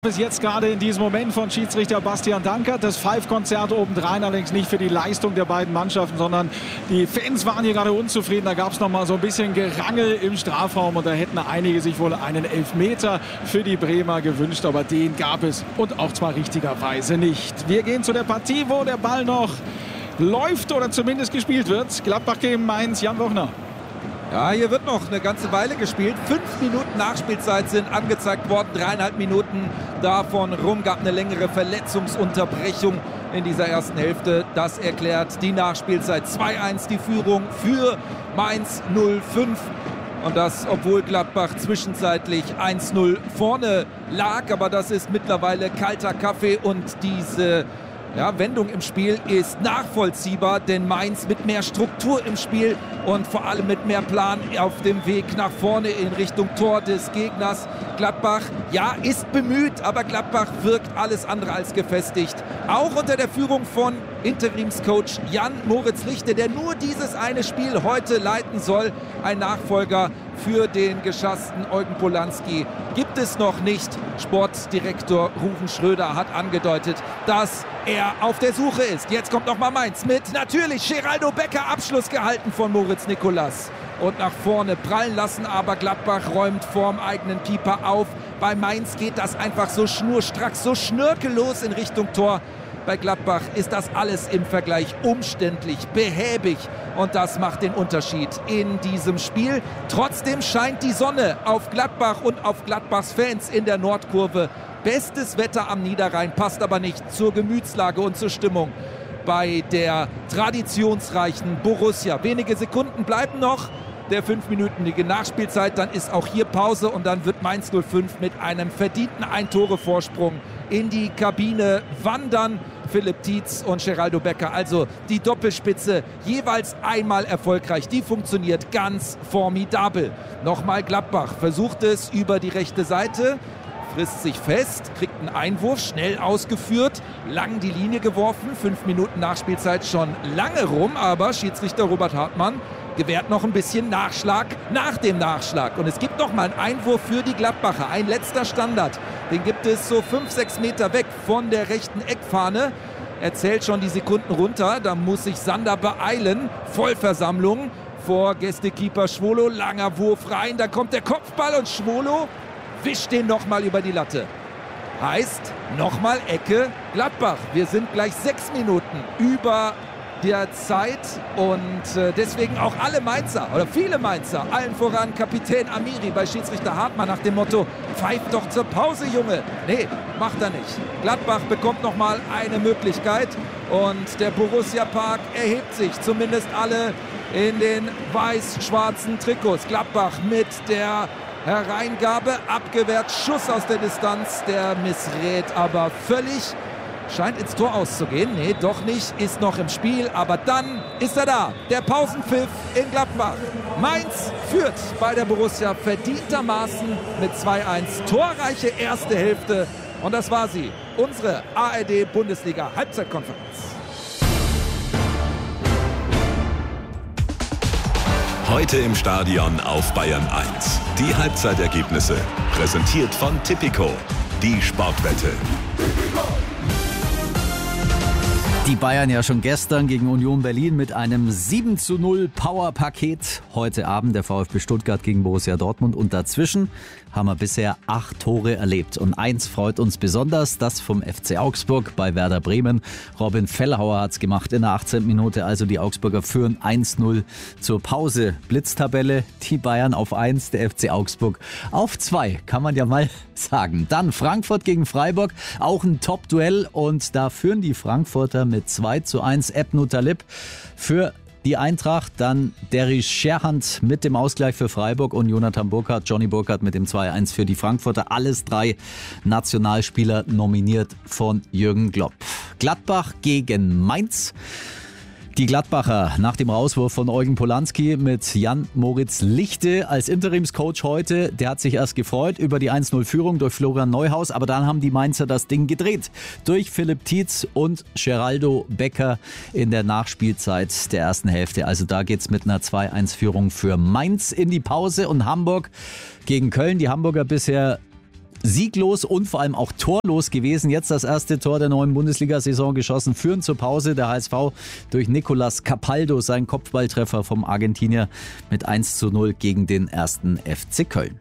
Bis jetzt gerade in diesem Moment von Schiedsrichter Bastian Dankert. Das Pfeifkonzert obendrein, allerdings nicht für die Leistung der beiden Mannschaften, sondern die Fans waren hier gerade unzufrieden. Da gab es noch mal so ein bisschen Gerangel im Strafraum und da hätten einige sich wohl einen Elfmeter für die Bremer gewünscht, aber den gab es und auch zwar richtigerweise nicht. Wir gehen zu der Partie, wo der Ball noch läuft oder zumindest gespielt wird. Gladbach gegen Mainz, Jan Wochner. Ja, hier wird noch eine ganze Weile gespielt. 5 Minuten Nachspielzeit sind angezeigt worden. 3,5 Minuten davon rum. Gab eine längere Verletzungsunterbrechung in dieser ersten Hälfte. Das erklärt die Nachspielzeit. 2-1 die Führung für Mainz 05. Und das, obwohl Gladbach zwischenzeitlich 1-0 vorne lag. Aber das ist mittlerweile kalter Kaffee und diese Wendung im Spiel ist nachvollziehbar, denn Mainz mit mehr Struktur im Spiel und vor allem mit mehr Plan auf dem Weg nach vorne in Richtung Tor des Gegners. Gladbach, ist bemüht, aber Gladbach wirkt alles andere als gefestigt. Auch unter der Führung von Interimscoach Jan-Moritz Lichte, der nur dieses eine Spiel heute leiten soll. Ein Nachfolger für den geschassten Eugen Polanski gibt es noch nicht. Sportdirektor Ruven Schröder hat angedeutet, dass er auf der Suche ist. Jetzt kommt nochmal Mainz mit natürlich Geraldo Becker, Abschluss gehalten von Moritz Nicolas. Und nach vorne prallen lassen, aber Gladbach räumt vorm eigenen Keeper auf. Bei Mainz geht das einfach so schnurstracks, so schnörkellos in Richtung Tor. Bei Gladbach ist das alles im Vergleich umständlich, behäbig und das macht den Unterschied in diesem Spiel. Trotzdem scheint die Sonne auf Gladbach und auf Gladbachs Fans in der Nordkurve. Bestes Wetter am Niederrhein, passt aber nicht zur Gemütslage und zur Stimmung bei der traditionsreichen Borussia. Wenige Sekunden bleiben noch der 5-minütige Nachspielzeit, dann ist auch hier Pause und dann wird Mainz 05 mit einem verdienten Ein-Tore-Vorsprung in die Kabine wandern. Philipp Tietz und Geraldo Becker, also die Doppelspitze, jeweils einmal erfolgreich. Die funktioniert ganz formidabel. Nochmal Gladbach versucht es über die rechte Seite, frisst sich fest, kriegt einen Einwurf, schnell ausgeführt, lang die Linie geworfen. 5 Minuten Nachspielzeit schon lange rum, aber Schiedsrichter Robert Hartmann gewährt noch ein bisschen Nachschlag nach dem Nachschlag. Und es gibt noch mal einen Einwurf für die Gladbacher. Ein letzter Standard. Den gibt es so 5-6 Meter weg von der rechten Eckfahne. Er zählt schon die Sekunden runter. Da muss sich Sander beeilen. Vollversammlung vor Gästekeeper Schwolo. Langer Wurf rein. Da kommt der Kopfball und Schwolo wischt den noch mal über die Latte. Heißt, noch mal Ecke Gladbach. Wir sind gleich 6 Minuten über der Zeit und deswegen auch alle Mainzer oder viele Mainzer, allen voran Kapitän Amiri bei Schiedsrichter Hartmann nach dem Motto, pfeift doch zur Pause, Junge. Nee, macht er nicht. Gladbach bekommt nochmal eine Möglichkeit und der Borussia Park erhebt sich, zumindest alle in den weiß-schwarzen Trikots. Gladbach mit der Hereingabe, abgewehrt, Schuss aus der Distanz, der missrät aber völlig. Scheint ins Tor auszugehen. Nee, doch nicht. Ist noch im Spiel. Aber dann ist er da. Der Pausenpfiff in Gladbach. Mainz führt bei der Borussia verdientermaßen mit 2-1. Torreiche erste Hälfte. Und das war sie. Unsere ARD-Bundesliga-Halbzeitkonferenz. Heute im Stadion auf Bayern 1. Die Halbzeitergebnisse. Präsentiert von Tipico. Die Sportwette. Die Bayern ja schon gestern gegen Union Berlin mit einem 7:0 Powerpaket. Heute Abend der VfB Stuttgart gegen Borussia Dortmund. Und dazwischen haben wir bisher 8 Tore erlebt. Und eins freut uns besonders, das vom FC Augsburg bei Werder Bremen. Robin Fellhauer hat es gemacht in der 18. Minute. Also die Augsburger führen 1:0 zur Pause. Blitztabelle, die Bayern auf 1, der FC Augsburg auf 2. Kann man ja mal sagen. Dann Frankfurt gegen Freiburg. Auch ein Top-Duell. Und da führen die Frankfurter mit 2:1. Ebnu Talib für die Eintracht, dann Derry Scherhand mit dem Ausgleich für Freiburg und Jonathan Burkhardt, Johnny Burkhardt mit dem 2:1 für die Frankfurter. Alles 3 Nationalspieler nominiert von Jürgen Klopp. Gladbach gegen Mainz. Die Gladbacher nach dem Rauswurf von Eugen Polanski mit Jan-Moritz Lichte als Interimscoach heute. Der hat sich erst gefreut über die 1:0-Führung durch Florian Neuhaus, aber dann haben die Mainzer das Ding gedreht durch Philipp Tietz und Geraldo Becker in der Nachspielzeit der ersten Hälfte. Also da geht's mit einer 2:1-Führung für Mainz in die Pause und Hamburg gegen Köln. Die Hamburger bisher sieglos und vor allem auch torlos gewesen. Jetzt das erste Tor der neuen Bundesliga-Saison geschossen. Führen zur Pause der HSV durch Nicolas Capaldo, sein Kopfballtreffer vom Argentinier mit 1:0 gegen den 1. FC Köln.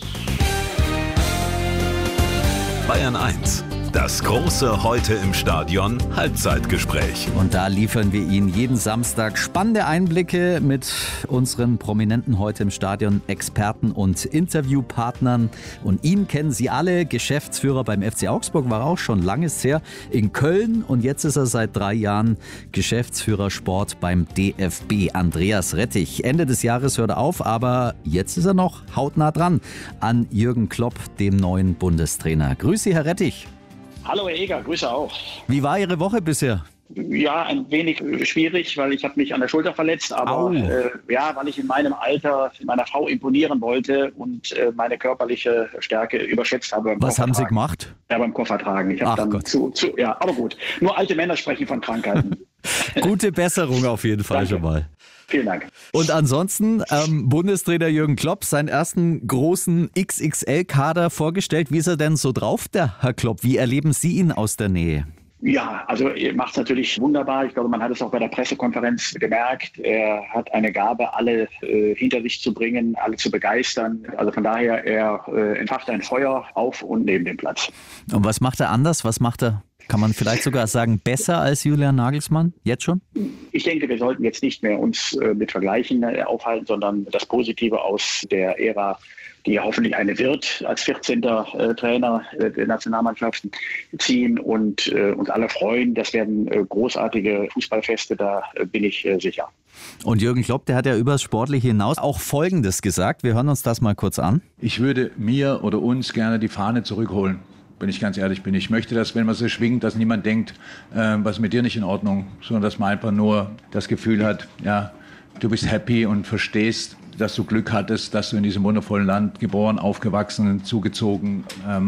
Bayern 1, das große Heute im Stadion Halbzeitgespräch. Und da liefern wir Ihnen jeden Samstag spannende Einblicke mit unseren Prominenten heute im Stadion, Experten und Interviewpartnern. Und ihn kennen Sie alle. Geschäftsführer beim FC Augsburg war auch schon langes her in Köln. Und jetzt ist er seit 3 Jahren Geschäftsführer Sport beim DFB. Andreas Rettich. Ende des Jahres hört er auf, aber jetzt ist er noch hautnah dran an Jürgen Klopp, dem neuen Bundestrainer. Grüß Sie, Herr Rettich. Hallo Herr Eger, Grüße auch. Wie war Ihre Woche bisher? Ja, ein wenig schwierig, weil ich habe mich an der Schulter verletzt, aber weil ich in meinem Alter meiner Frau imponieren wollte und meine körperliche Stärke überschätzt habe. Was haben Sie gemacht? Ja, beim Koffertragen. Ich habe dann aber gut. Nur alte Männer sprechen von Krankheiten. Gute Besserung auf jeden Fall. Danke. Schon mal. Vielen Dank. Und ansonsten Bundestrainer Jürgen Klopp, seinen ersten großen XXL-Kader vorgestellt. Wie ist er denn so drauf, der Herr Klopp? Wie erleben Sie ihn aus der Nähe? Ja, also er macht es natürlich wunderbar. Ich glaube, man hat es auch bei der Pressekonferenz gemerkt. Er hat eine Gabe, alle hinter sich zu bringen, alle zu begeistern. Also von daher, er entfacht ein Feuer auf und neben dem Platz. Und was macht er anders? Was macht er, kann man vielleicht sogar sagen, besser als Julian Nagelsmann? Jetzt schon? Ich denke, wir sollten jetzt nicht mehr uns mit Vergleichen aufhalten, uns das Positive aus der Ära, die ja hoffentlich eine wird, als 14. Trainer der Nationalmannschaften ziehen und uns alle freuen. Das werden großartige Fußballfeste, da bin ich sicher. Und Jürgen Klopp, der hat ja über das Sportliche hinaus auch Folgendes gesagt. Wir hören uns das mal kurz an. Ich würde mir oder uns gerne die Fahne zurückholen, wenn ich ganz ehrlich bin. Ich möchte, dass, wenn man so schwingt, dass niemand denkt, was ist mit dir nicht in Ordnung, sondern dass man einfach nur das Gefühl hat, ja, du bist happy und verstehst, dass du Glück hattest, dass du in diesem wundervollen Land geboren, aufgewachsen, zugezogen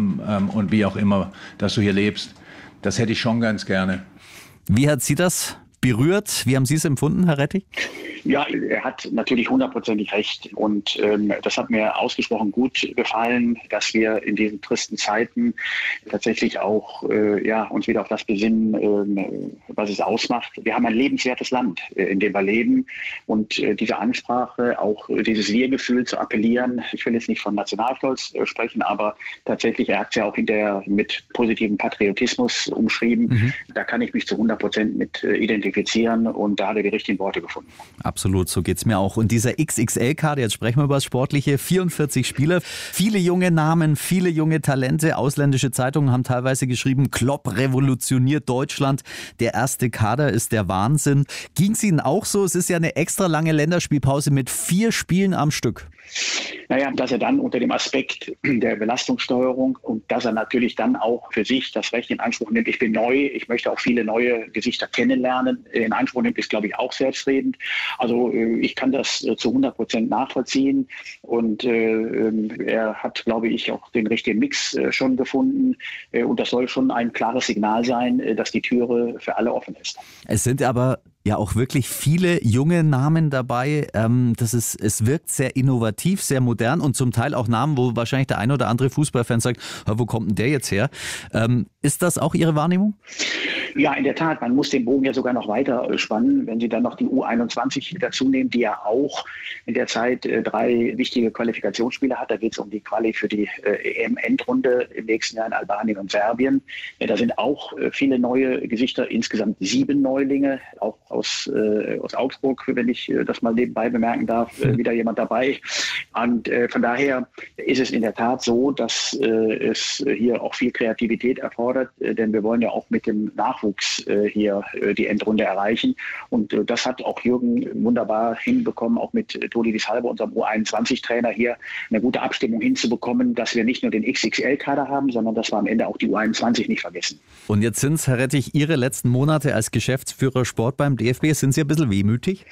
und wie auch immer, dass du hier lebst. Das hätte ich schon ganz gerne. Wie hat Sie das berührt? Wie haben Sie es empfunden, Herr Rettich? Ja, er hat natürlich 100%ig recht und das hat mir ausgesprochen gut gefallen, dass wir in diesen tristen Zeiten tatsächlich auch uns wieder auf das besinnen, was es ausmacht. Wir haben ein lebenswertes Land, in dem wir leben und diese Ansprache, auch dieses Wir-Gefühl zu appellieren, ich will jetzt nicht von Nationalstolz sprechen, aber tatsächlich, er hat es ja auch hinterher mit positivem Patriotismus umschrieben. Mhm. Da kann ich mich zu 100% mit identifizieren und da hat er die richtigen Worte gefunden. Absolut, so geht's mir auch. Und dieser XXL-Kader, jetzt sprechen wir über das Sportliche, 44 Spieler, viele junge Namen, viele junge Talente. Ausländische Zeitungen haben teilweise geschrieben, Klopp revolutioniert Deutschland. Der erste Kader ist der Wahnsinn. Ging es Ihnen auch so? Es ist ja eine extra lange Länderspielpause mit 4 Spielen am Stück. Naja, dass er dann unter dem Aspekt der Belastungssteuerung und dass er natürlich dann auch für sich das Recht in Anspruch nimmt, ich bin neu, ich möchte auch viele neue Gesichter kennenlernen, in Anspruch nimmt, ist, glaube ich, auch selbstredend. Also ich kann das zu 100% nachvollziehen und er hat, glaube ich, auch den richtigen Mix schon gefunden und das soll schon ein klares Signal sein, dass die Türe für alle offen ist. Es sind aber ja auch wirklich viele junge Namen dabei. Es wirkt sehr innovativ, sehr modern und zum Teil auch Namen, wo wahrscheinlich der ein oder andere Fußballfan sagt, wo kommt denn der jetzt her? Ist das auch Ihre Wahrnehmung? Ja, in der Tat. Man muss den Bogen ja sogar noch weiter spannen, wenn Sie dann noch die U21 dazu nehmen, die ja auch in der Zeit 3 wichtige Qualifikationsspiele hat. Da geht es um die Quali für die EM-Endrunde im nächsten Jahr in Albanien und Serbien. Ja, da sind auch viele neue Gesichter, insgesamt 7 Neulinge, auch aus Augsburg, wenn ich das mal nebenbei bemerken darf, wieder jemand dabei. Und von daher ist es in der Tat so, dass es hier auch viel Kreativität erfordert, denn wir wollen ja auch mit dem Nachwuchs hier die Endrunde erreichen. Und das hat auch Jürgen wunderbar hinbekommen, auch mit Toni Wiesalbe, unserem U21-Trainer, hier eine gute Abstimmung hinzubekommen, dass wir nicht nur den XXL-Kader haben, sondern dass wir am Ende auch die U21 nicht vergessen. Und jetzt sind es, Herr Rettich, Ihre letzten Monate als Geschäftsführer Sport beim DFB. Sind Sie ein bisschen wehmütig?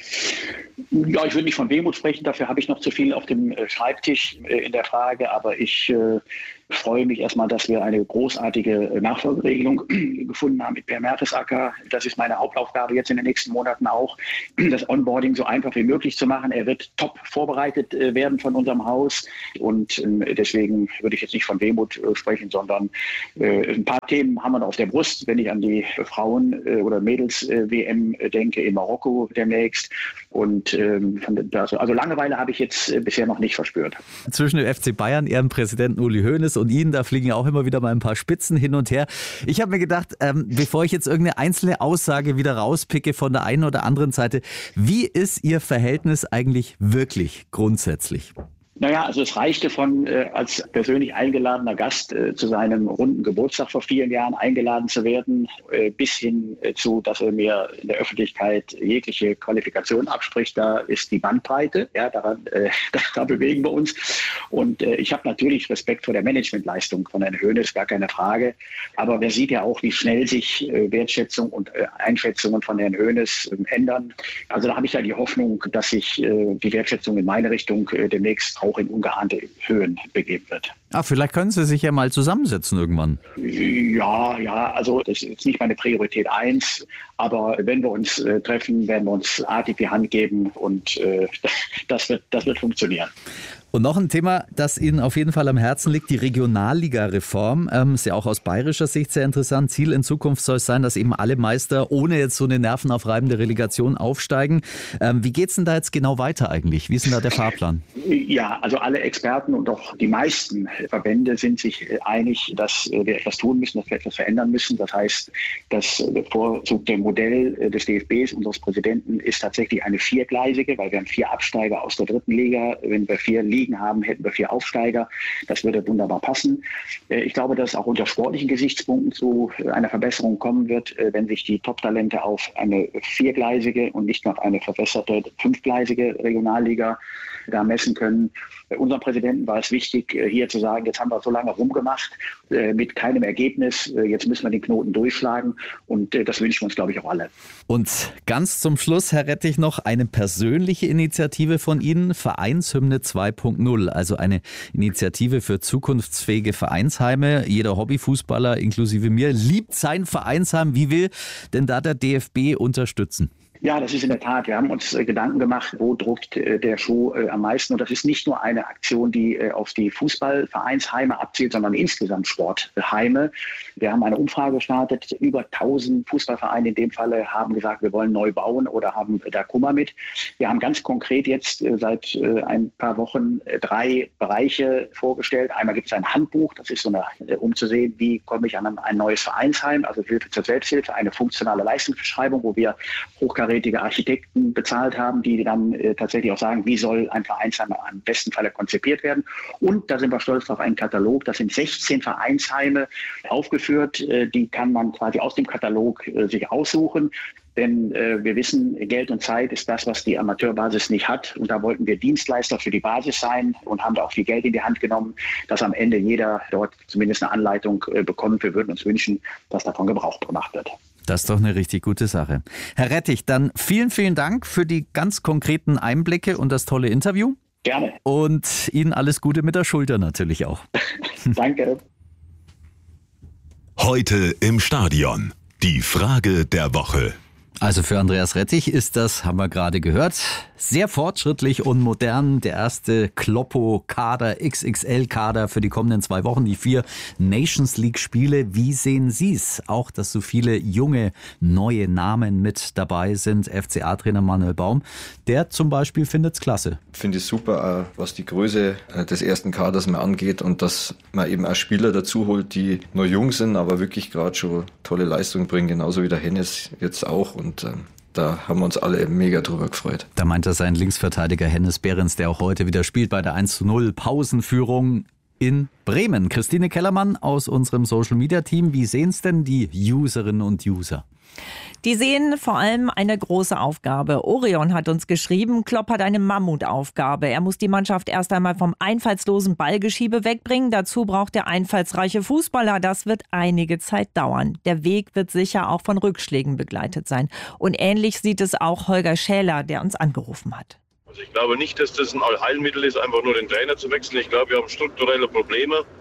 Ja, ich würde nicht von Wehmut sprechen, dafür habe ich noch zu viel auf dem Schreibtisch in der Frage, aber ich freue mich erstmal, dass wir eine großartige Nachfolgeregelung gefunden haben mit Per Mertesacker. Das ist meine Hauptaufgabe jetzt in den nächsten Monaten auch, das Onboarding so einfach wie möglich zu machen. Er wird top vorbereitet werden von unserem Haus und deswegen würde ich jetzt nicht von Wehmut sprechen, sondern ein paar Themen haben wir noch auf der Brust, wenn ich an die Frauen- oder Mädels-WM denke in Marokko demnächst. Und also Langeweile habe ich jetzt bisher noch nicht verspürt. Zwischen dem FC Bayern, Ihrem Präsidenten Uli Hoeneß und Ihnen, da fliegen ja auch immer wieder mal ein paar Spitzen hin und her. Ich habe mir gedacht, bevor ich jetzt irgendeine einzelne Aussage wieder rauspicke von der einen oder anderen Seite, wie ist Ihr Verhältnis eigentlich wirklich grundsätzlich? Naja, also es reichte von als persönlich eingeladener Gast zu seinem runden Geburtstag vor vielen Jahren eingeladen zu werden, bis hin zu, dass er mir in der Öffentlichkeit jegliche Qualifikation abspricht. Da ist die Bandbreite, ja, da bewegen wir uns. Und ich habe natürlich Respekt vor der Managementleistung von Herrn Hoeneß, gar keine Frage. Aber wer sieht ja auch, wie schnell sich Wertschätzung und Einschätzungen von Herrn Hoeneß ändern. Also da habe ich ja die Hoffnung, dass sich die Wertschätzung in meine Richtung demnächst auch in ungeahnte Höhen begeben wird. Vielleicht können Sie sich ja mal zusammensetzen irgendwann. Ja, also das ist jetzt nicht meine Priorität 1, aber wenn wir uns treffen, werden wir uns artig die Hand geben und das wird funktionieren. Und noch ein Thema, das Ihnen auf jeden Fall am Herzen liegt, die Regionalliga-Reform. Ist ja auch aus bayerischer Sicht sehr interessant. Ziel in Zukunft soll es sein, dass eben alle Meister ohne jetzt so eine nervenaufreibende Relegation aufsteigen. Wie geht's denn da jetzt genau weiter eigentlich? Wie ist denn da der Fahrplan? Ja, also alle Experten und auch die meisten Verbände sind sich einig, dass wir etwas tun müssen, dass wir etwas verändern müssen. Das heißt, das bevorzugte Modell des DFBs, unseres Präsidenten, ist tatsächlich eine viergleisige, weil wir haben 4 Absteiger aus der 3. Liga. Wenn wir 4 Ligen haben, hätten wir 4 Aufsteiger. Das würde wunderbar passen. Ich glaube, dass auch unter sportlichen Gesichtspunkten zu einer Verbesserung kommen wird, wenn sich die Top-Talente auf eine viergleisige und nicht nur auf eine verbesserte 5-gleisige Regionalliga da messen können. Unserem Präsidenten war es wichtig, hier zu sagen, jetzt haben wir so lange rumgemacht, mit keinem Ergebnis. Jetzt müssen wir den Knoten durchschlagen und das wünschen wir uns, glaube ich, auch alle. Und ganz zum Schluss, Herr Rettich, noch eine persönliche Initiative von Ihnen, Vereinshymne 2.0, also eine Initiative für zukunftsfähige Vereinsheime. Jeder Hobbyfußballer, inklusive mir, liebt sein Vereinsheim. Wie will denn da der DFB unterstützen? Ja, das ist in der Tat. Wir haben uns Gedanken gemacht, wo druckt der Schuh am meisten. Und das ist nicht nur eine Aktion, die auf die Fußballvereinsheime abzielt, sondern insgesamt Sportheime. Wir haben eine Umfrage gestartet. Über 1000 Fußballvereine in dem Falle haben gesagt, wir wollen neu bauen oder haben da Kummer mit. Wir haben ganz konkret jetzt seit ein paar Wochen 3 Bereiche vorgestellt. Einmal gibt es ein Handbuch, das ist so um zu sehen, wie komme ich an ein neues Vereinsheim, also Hilfe zur Selbsthilfe, eine funktionale Leistungsbeschreibung, wo wir hochkarätige Architekten bezahlt haben, die dann tatsächlich auch sagen, wie soll ein Vereinsheim am besten Falle konzipiert werden. Und da sind wir stolz auf einen Katalog. Das sind 16 Vereinsheime aufgeführt. Die kann man quasi aus dem Katalog sich aussuchen. Denn wir wissen, Geld und Zeit ist das, was die Amateurbasis nicht hat. Und da wollten wir Dienstleister für die Basis sein und haben da auch viel Geld in die Hand genommen, dass am Ende jeder dort zumindest eine Anleitung bekommt. Wir würden uns wünschen, dass davon Gebrauch gemacht wird. Das ist doch eine richtig gute Sache. Herr Rettich, dann vielen, vielen Dank für die ganz konkreten Einblicke und das tolle Interview. Gerne. Und Ihnen alles Gute mit der Schulter natürlich auch. Danke. Heute im Stadion. Die Frage der Woche. Also für Andreas Rettich ist das, haben wir gerade gehört, sehr fortschrittlich und modern. Der erste Kloppo-Kader, XXL-Kader für die kommenden 2 Wochen, die 4 Nations League-Spiele. Wie sehen Sie es? Auch, dass so viele junge, neue Namen mit dabei sind. FCA-Trainer Manuel Baum, der zum Beispiel findet es klasse. Finde ich super, was die Größe des ersten Kaders mal angeht und dass man eben auch Spieler dazu holt, die noch jung sind, aber wirklich gerade schon tolle Leistung bringen, genauso wie der Hennes jetzt auch. Und da haben wir uns alle mega drüber gefreut. Da meint er seinen Linksverteidiger Hennes Behrens, der auch heute wieder spielt bei der 1:0 Pausenführung in Bremen. Christine Kellermann aus unserem Social-Media-Team. Wie sehen es denn die Userinnen und User? Die sehen vor allem eine große Aufgabe. Orion hat uns geschrieben, Klopp hat eine Mammutaufgabe. Er muss die Mannschaft erst einmal vom einfallslosen Ballgeschiebe wegbringen. Dazu braucht er einfallsreiche Fußballer. Das wird einige Zeit dauern. Der Weg wird sicher auch von Rückschlägen begleitet sein. Und ähnlich sieht es auch Holger Schäler, der uns angerufen hat. Also ich glaube nicht, dass das ein Allheilmittel ist, einfach nur den Trainer zu wechseln. Ich glaube, wir haben strukturelle Probleme.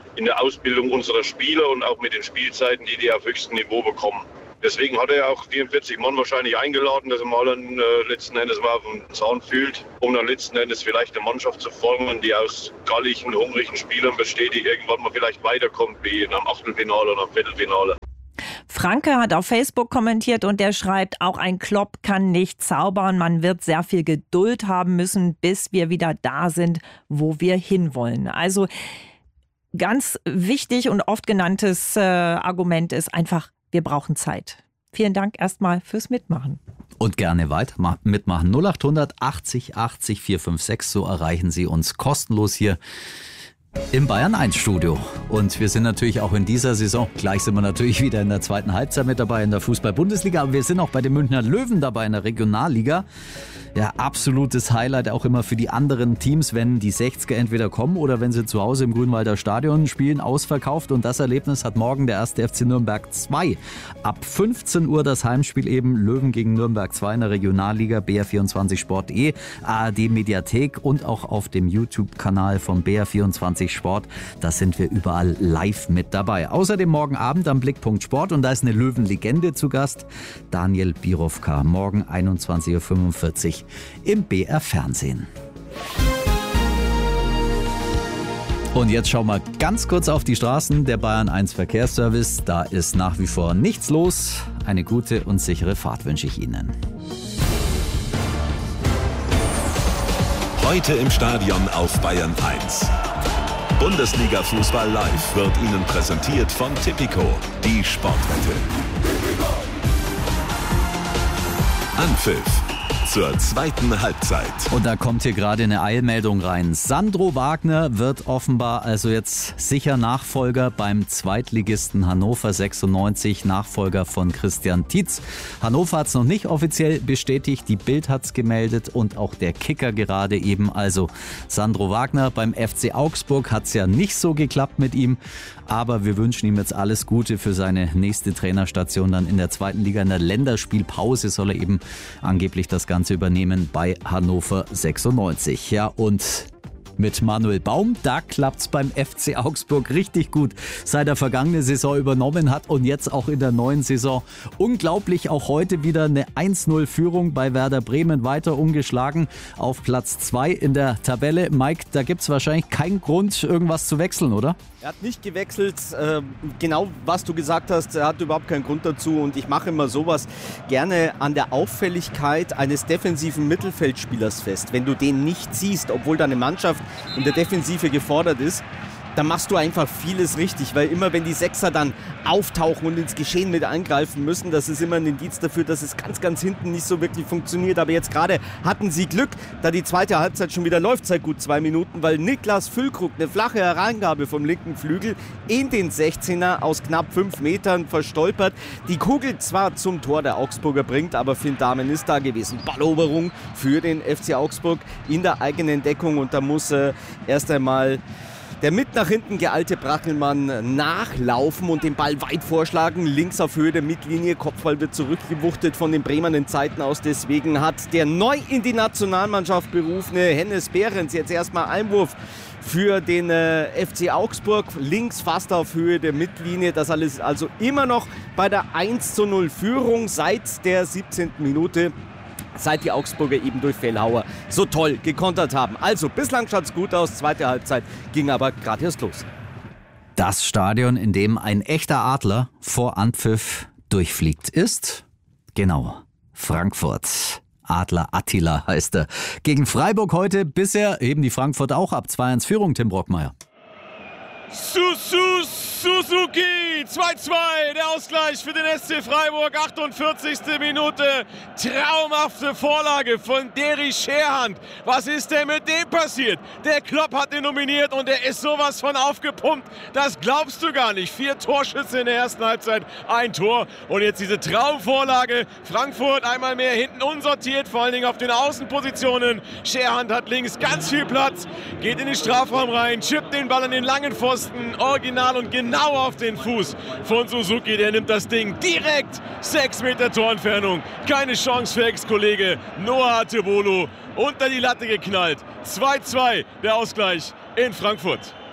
in der Ausbildung unserer Spieler und auch mit den Spielzeiten, die auf höchstem Niveau bekommen. Deswegen hat er auch 44 Mann wahrscheinlich eingeladen, dass er mal dann letzten Endes mal auf den Zahn fühlt, um dann letzten Endes vielleicht eine Mannschaft zu formen, die aus galligen, hungrigen Spielern besteht, die irgendwann mal vielleicht weiterkommt, wie in einem Achtelfinale oder einem Viertelfinale. Franke hat auf Facebook kommentiert und der schreibt, auch ein Klopp kann nicht zaubern. Man wird sehr viel Geduld haben müssen, bis wir wieder da sind, wo wir hinwollen. Also ganz wichtig und oft genanntes Argument ist einfach, wir brauchen Zeit. Vielen Dank erstmal fürs Mitmachen. Und gerne weiter mitmachen. 0800 80 80 456, so erreichen Sie uns kostenlos hier im Bayern 1 Studio. Und wir sind natürlich auch in dieser Saison, gleich sind wir natürlich wieder in der zweiten Halbzeit mit dabei in der Fußball-Bundesliga, aber wir sind auch bei den Münchner Löwen dabei in der Regionalliga. Ja, absolutes Highlight auch immer für die anderen Teams, wenn die 60er entweder kommen oder wenn sie zu Hause im Grünwalder Stadion spielen, ausverkauft. Und das Erlebnis hat morgen der 1. FC Nürnberg 2. Ab 15 Uhr das Heimspiel eben, Löwen gegen Nürnberg 2 in der Regionalliga, BR24sport.de, ARD Mediathek und auch auf dem YouTube-Kanal von BR24 Sport. Da sind wir überall live mit dabei. Außerdem morgen Abend am Blickpunkt Sport und da ist eine Löwenlegende zu Gast, Daniel Birovka, morgen 21.45 Uhr im BR Fernsehen. Und jetzt schauen wir ganz kurz auf die Straßen. Der Bayern 1 Verkehrsservice, da ist nach wie vor nichts los. Eine gute und sichere Fahrt wünsche ich Ihnen. Heute im Stadion auf Bayern 1. Bundesliga Fußball live wird Ihnen präsentiert von Tipico, die Sportwette. Anpfiff zur zweiten Halbzeit. Und da kommt hier gerade eine Eilmeldung rein. Sandro Wagner wird offenbar also jetzt sicher Nachfolger beim Zweitligisten Hannover 96, Nachfolger von Christian Tietz. Hannover hat es noch nicht offiziell bestätigt, die Bild hat es gemeldet und auch der Kicker gerade eben. Also Sandro Wagner beim FC Augsburg hat es ja nicht so geklappt mit ihm, aber wir wünschen ihm jetzt alles Gute für seine nächste Trainerstation dann in der zweiten Liga. In der Länderspielpause soll er eben angeblich das Ganze übernehmen bei Hannover 96. Ja, und mit Manuel Baum, da klappt's beim FC Augsburg richtig gut, seit er vergangene Saison übernommen hat und jetzt auch in der neuen Saison. Unglaublich, auch heute wieder eine 1-0-Führung bei Werder Bremen, weiter ungeschlagen auf Platz 2 in der Tabelle. Mike, da gibt's wahrscheinlich keinen Grund, irgendwas zu wechseln, oder? Er hat nicht gewechselt, genau was du gesagt hast, er hat überhaupt keinen Grund dazu und ich mache immer sowas gerne an der Auffälligkeit eines defensiven Mittelfeldspielers fest. Wenn du den nicht siehst, obwohl deine Mannschaft in der Defensive gefordert ist, dann machst du einfach vieles richtig, weil immer wenn die Sechser dann auftauchen und ins Geschehen mit eingreifen müssen, das ist immer ein Indiz dafür, dass es ganz, ganz hinten nicht so wirklich funktioniert. Aber jetzt gerade hatten sie Glück, da die zweite Halbzeit schon wieder läuft seit gut 2 Minuten, weil Niklas Füllkrug eine flache Hereingabe vom linken Flügel in den 16er aus knapp 5 Metern verstolpert. Die Kugel zwar zum Tor der Augsburger bringt, aber Finn Dahmen ist da gewesen. Balleroberung für den FC Augsburg in der eigenen Deckung und da muss erst einmal der mit nach hinten geeilte Brackelmann nachlaufen und den Ball weit vorschlagen. Links auf Höhe der Mittellinie. Kopfball wird zurückgewuchtet von den Bremern Zeiten aus. Deswegen hat der neu in die Nationalmannschaft berufene Hennes Behrens jetzt erstmal Einwurf für den FC Augsburg. Links fast auf Höhe der Mittellinie. Das alles also immer noch bei der 1:0 Führung seit der 17. Minute. Seit die Augsburger eben durch Fehlhauer so toll gekontert haben. Also bislang schaut es gut aus, zweite Halbzeit ging aber gerade erst los. Das Stadion, in dem ein echter Adler vor Anpfiff durchfliegt, ist genau Frankfurt. Adler Attila heißt er. Gegen Freiburg heute, bisher heben die Frankfurter auch ab. 2-1 Führung, Tim Brockmeier. Suzuki, 2-2, der Ausgleich für den SC Freiburg, 48. Minute, traumhafte Vorlage von Deri Scherhand. Was ist denn mit dem passiert? Der Klopp hat ihn nominiert und er ist sowas von aufgepumpt, das glaubst du gar nicht. 4 Torschüsse in der ersten Halbzeit, 1 Tor und jetzt diese Traumvorlage. Frankfurt einmal mehr hinten unsortiert, vor allen Dingen auf den Außenpositionen. Scherhand hat links ganz viel Platz, geht in den Strafraum rein, chippt den Ball an den langen Pfosten, original und genau auf den Fuß von Suzuki. Der nimmt das Ding direkt 6 Meter Torentfernung. Keine Chance für Ex-Kollege Noah Atebolo. Unter die Latte geknallt. 2-2 der Ausgleich in Frankfurt.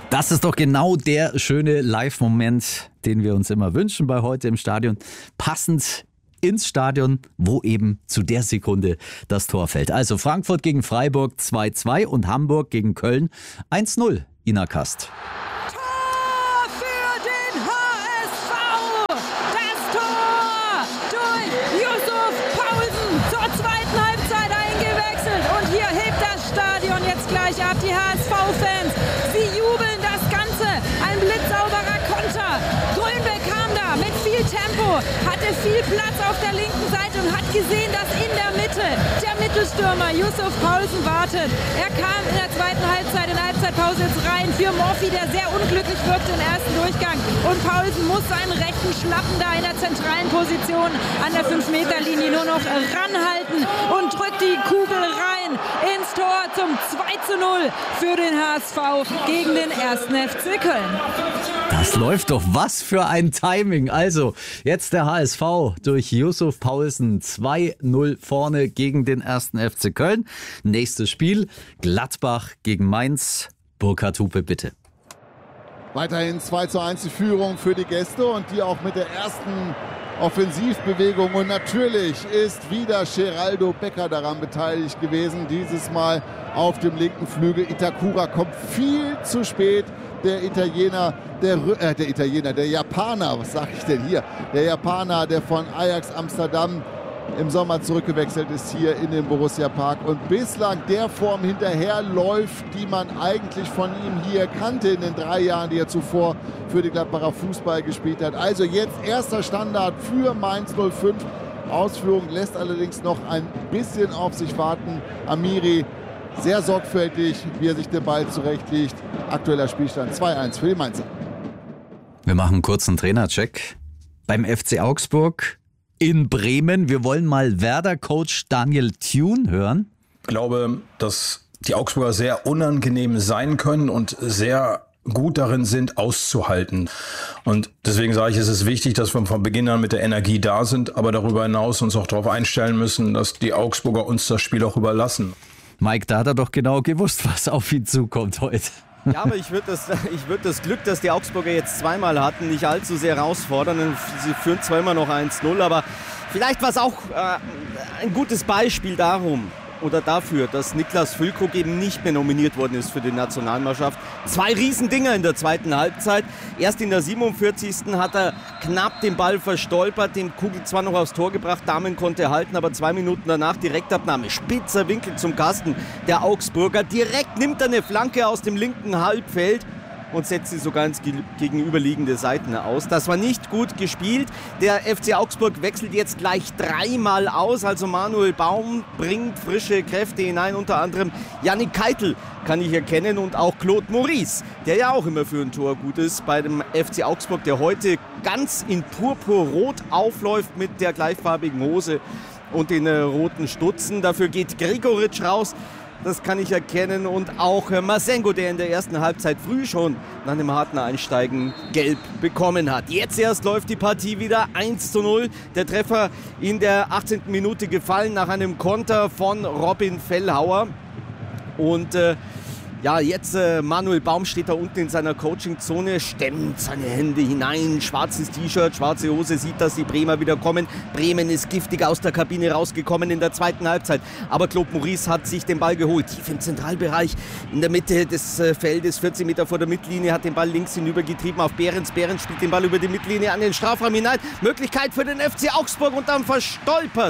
Das ist doch genau der schöne Live-Moment, den wir uns immer wünschen bei Heute im Stadion. Passend ins Stadion, wo eben zu der Sekunde das Tor fällt. Also Frankfurt gegen Freiburg 2-2 und Hamburg gegen Köln 1-0. Ina Kast. Tor für den HSV! Das Tor durch Yusuf Paulsen zur zweiten Halbzeit eingewechselt. Und hier hebt das Stadion jetzt gleich ab. Die HSV-Fans, sie jubeln das Ganze. Ein blitzsauberer Konter. Grönbeck kam da mit viel Tempo, hatte viel Platz auf der linken Seite und hat gesehen, dass in der Mitte der Mittelstürmer Yusuf Paulsen wartet. Er kam in der zweiten Halbzeit, in der Halbzeitpause jetzt rein für Morphy, der sehr unglücklich wirkte im ersten Durchgang. Und Paulsen muss seinen rechten Schlappen da in der zentralen Position an der 5-Meter-Linie nur noch ranhalten und drückt die Kugel rein ins Tor zum 2-0 für den HSV gegen den 1. FC Köln. Das läuft doch, was für ein Timing. Also, jetzt der HSV durch Yusuf Paulsen 2-0 vorne gegen den 1. FC Köln. Nächstes Spiel, Gladbach gegen Mainz. Burkhard Hupe, bitte. Weiterhin 2:1 die Führung für die Gäste und die auch mit der ersten Offensivbewegung. Und natürlich ist wieder Geraldo Becker daran beteiligt gewesen. Dieses Mal auf dem linken Flügel. Itakura kommt viel zu spät. Der Japaner, was sage ich denn hier? Der Japaner, der von Ajax Amsterdam im Sommer zurückgewechselt ist hier in den Borussia Park und bislang der Form hinterherläuft, die man eigentlich von ihm hier kannte in den 3 Jahren, die er zuvor für die Gladbacher Fußball gespielt hat. Also jetzt erster Standard für Mainz 05. Ausführung lässt allerdings noch ein bisschen auf sich warten. Amiri sehr sorgfältig, wie er sich den Ball zurechtlegt. Aktueller Spielstand 2:1 für die Mainzer. Wir machen einen kurzen Trainercheck beim FC Augsburg in Bremen. Wir wollen mal Werder-Coach Daniel Thune hören. Ich glaube, dass die Augsburger sehr unangenehm sein können und sehr gut darin sind, auszuhalten. Und deswegen sage ich, es ist wichtig, dass wir von Beginn an mit der Energie da sind, aber darüber hinaus uns auch darauf einstellen müssen, dass die Augsburger uns das Spiel auch überlassen. Mike, da hat er doch genau gewusst, was auf ihn zukommt heute. Ja, aber ich würde das Glück, das die Augsburger jetzt zweimal hatten, nicht allzu sehr herausfordern. Sie führen zwar immer noch 1-0, aber vielleicht war es auch ein gutes Beispiel dafür, dass Niklas Füllkrug eben nicht mehr nominiert worden ist für die Nationalmannschaft. 2 Riesendinger in der zweiten Halbzeit. Erst in der 47. hat er knapp den Ball verstolpert, den Kugel zwar noch aufs Tor gebracht, Dahmen konnte er halten, aber 2 Minuten danach Direktabnahme, spitzer Winkel zum Kasten der Augsburger. Direkt nimmt er eine Flanke aus dem linken Halbfeld und setzt sie sogar ins gegenüberliegende Seiten aus. Das war nicht gut gespielt. Der FC Augsburg wechselt jetzt gleich 3-mal aus. Also Manuel Baum bringt frische Kräfte hinein. Unter anderem Yannick Keitel kann ich erkennen und auch Claude Maurice, der ja auch immer für ein Tor gut ist bei dem FC Augsburg, der heute ganz in Purpurrot aufläuft mit der gleichfarbigen Hose und den roten Stutzen. Dafür geht Gregoritsch raus. Das kann ich erkennen. Und auch Masengo, der in der ersten Halbzeit früh schon nach einem harten Einsteigen gelb bekommen hat. Jetzt erst läuft die Partie wieder 1:0. Der Treffer in der 18. Minute gefallen nach einem Konter von Robin Fellhauer. Und jetzt Manuel Baum steht da unten in seiner Coachingzone, stemmt seine Hände hinein, schwarzes T-Shirt, schwarze Hose, sieht, dass die Bremer wieder kommen. Bremen ist giftig aus der Kabine rausgekommen in der zweiten Halbzeit. Aber Claude Maurice hat sich den Ball geholt, tief im Zentralbereich, in der Mitte des Feldes, 14 Meter vor der Mittellinie, hat den Ball links hinübergetrieben auf Behrens. Behrens spielt den Ball über die Mittellinie an den Strafraum hinein. Möglichkeit für den FC Augsburg und dann verstolpert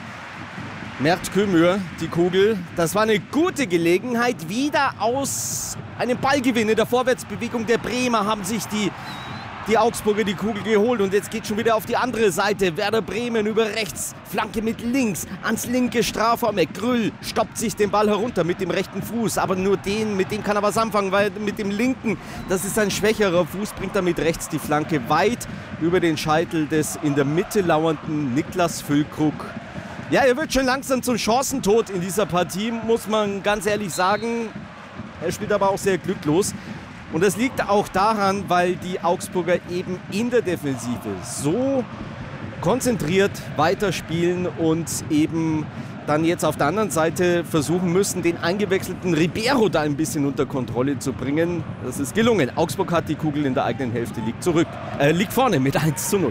Mert Kömür die Kugel. Das war eine gute Gelegenheit. Wieder aus einem Ballgewinn in der Vorwärtsbewegung der Bremer haben sich die Augsburger die Kugel geholt. Und jetzt geht schon wieder auf die andere Seite. Werder Bremen über rechts, Flanke mit links, ans linke Strafraum. Grüll stoppt sich den Ball herunter mit dem rechten Fuß. Aber nur mit dem kann er was anfangen, weil mit dem linken, das ist ein schwächerer Fuß, bringt er mit rechts die Flanke weit über den Scheitel des in der Mitte lauernden Niklas Füllkrug. Ja, er wird schon langsam zum Chancentod in dieser Partie, muss man ganz ehrlich sagen. Er spielt aber auch sehr glücklos. Und das liegt auch daran, weil die Augsburger eben in der Defensive so konzentriert weiterspielen und eben dann jetzt auf der anderen Seite versuchen müssen, den eingewechselten Ribeiro da ein bisschen unter Kontrolle zu bringen. Das ist gelungen. Augsburg hat die Kugel in der eigenen Hälfte, liegt vorne mit 1:0.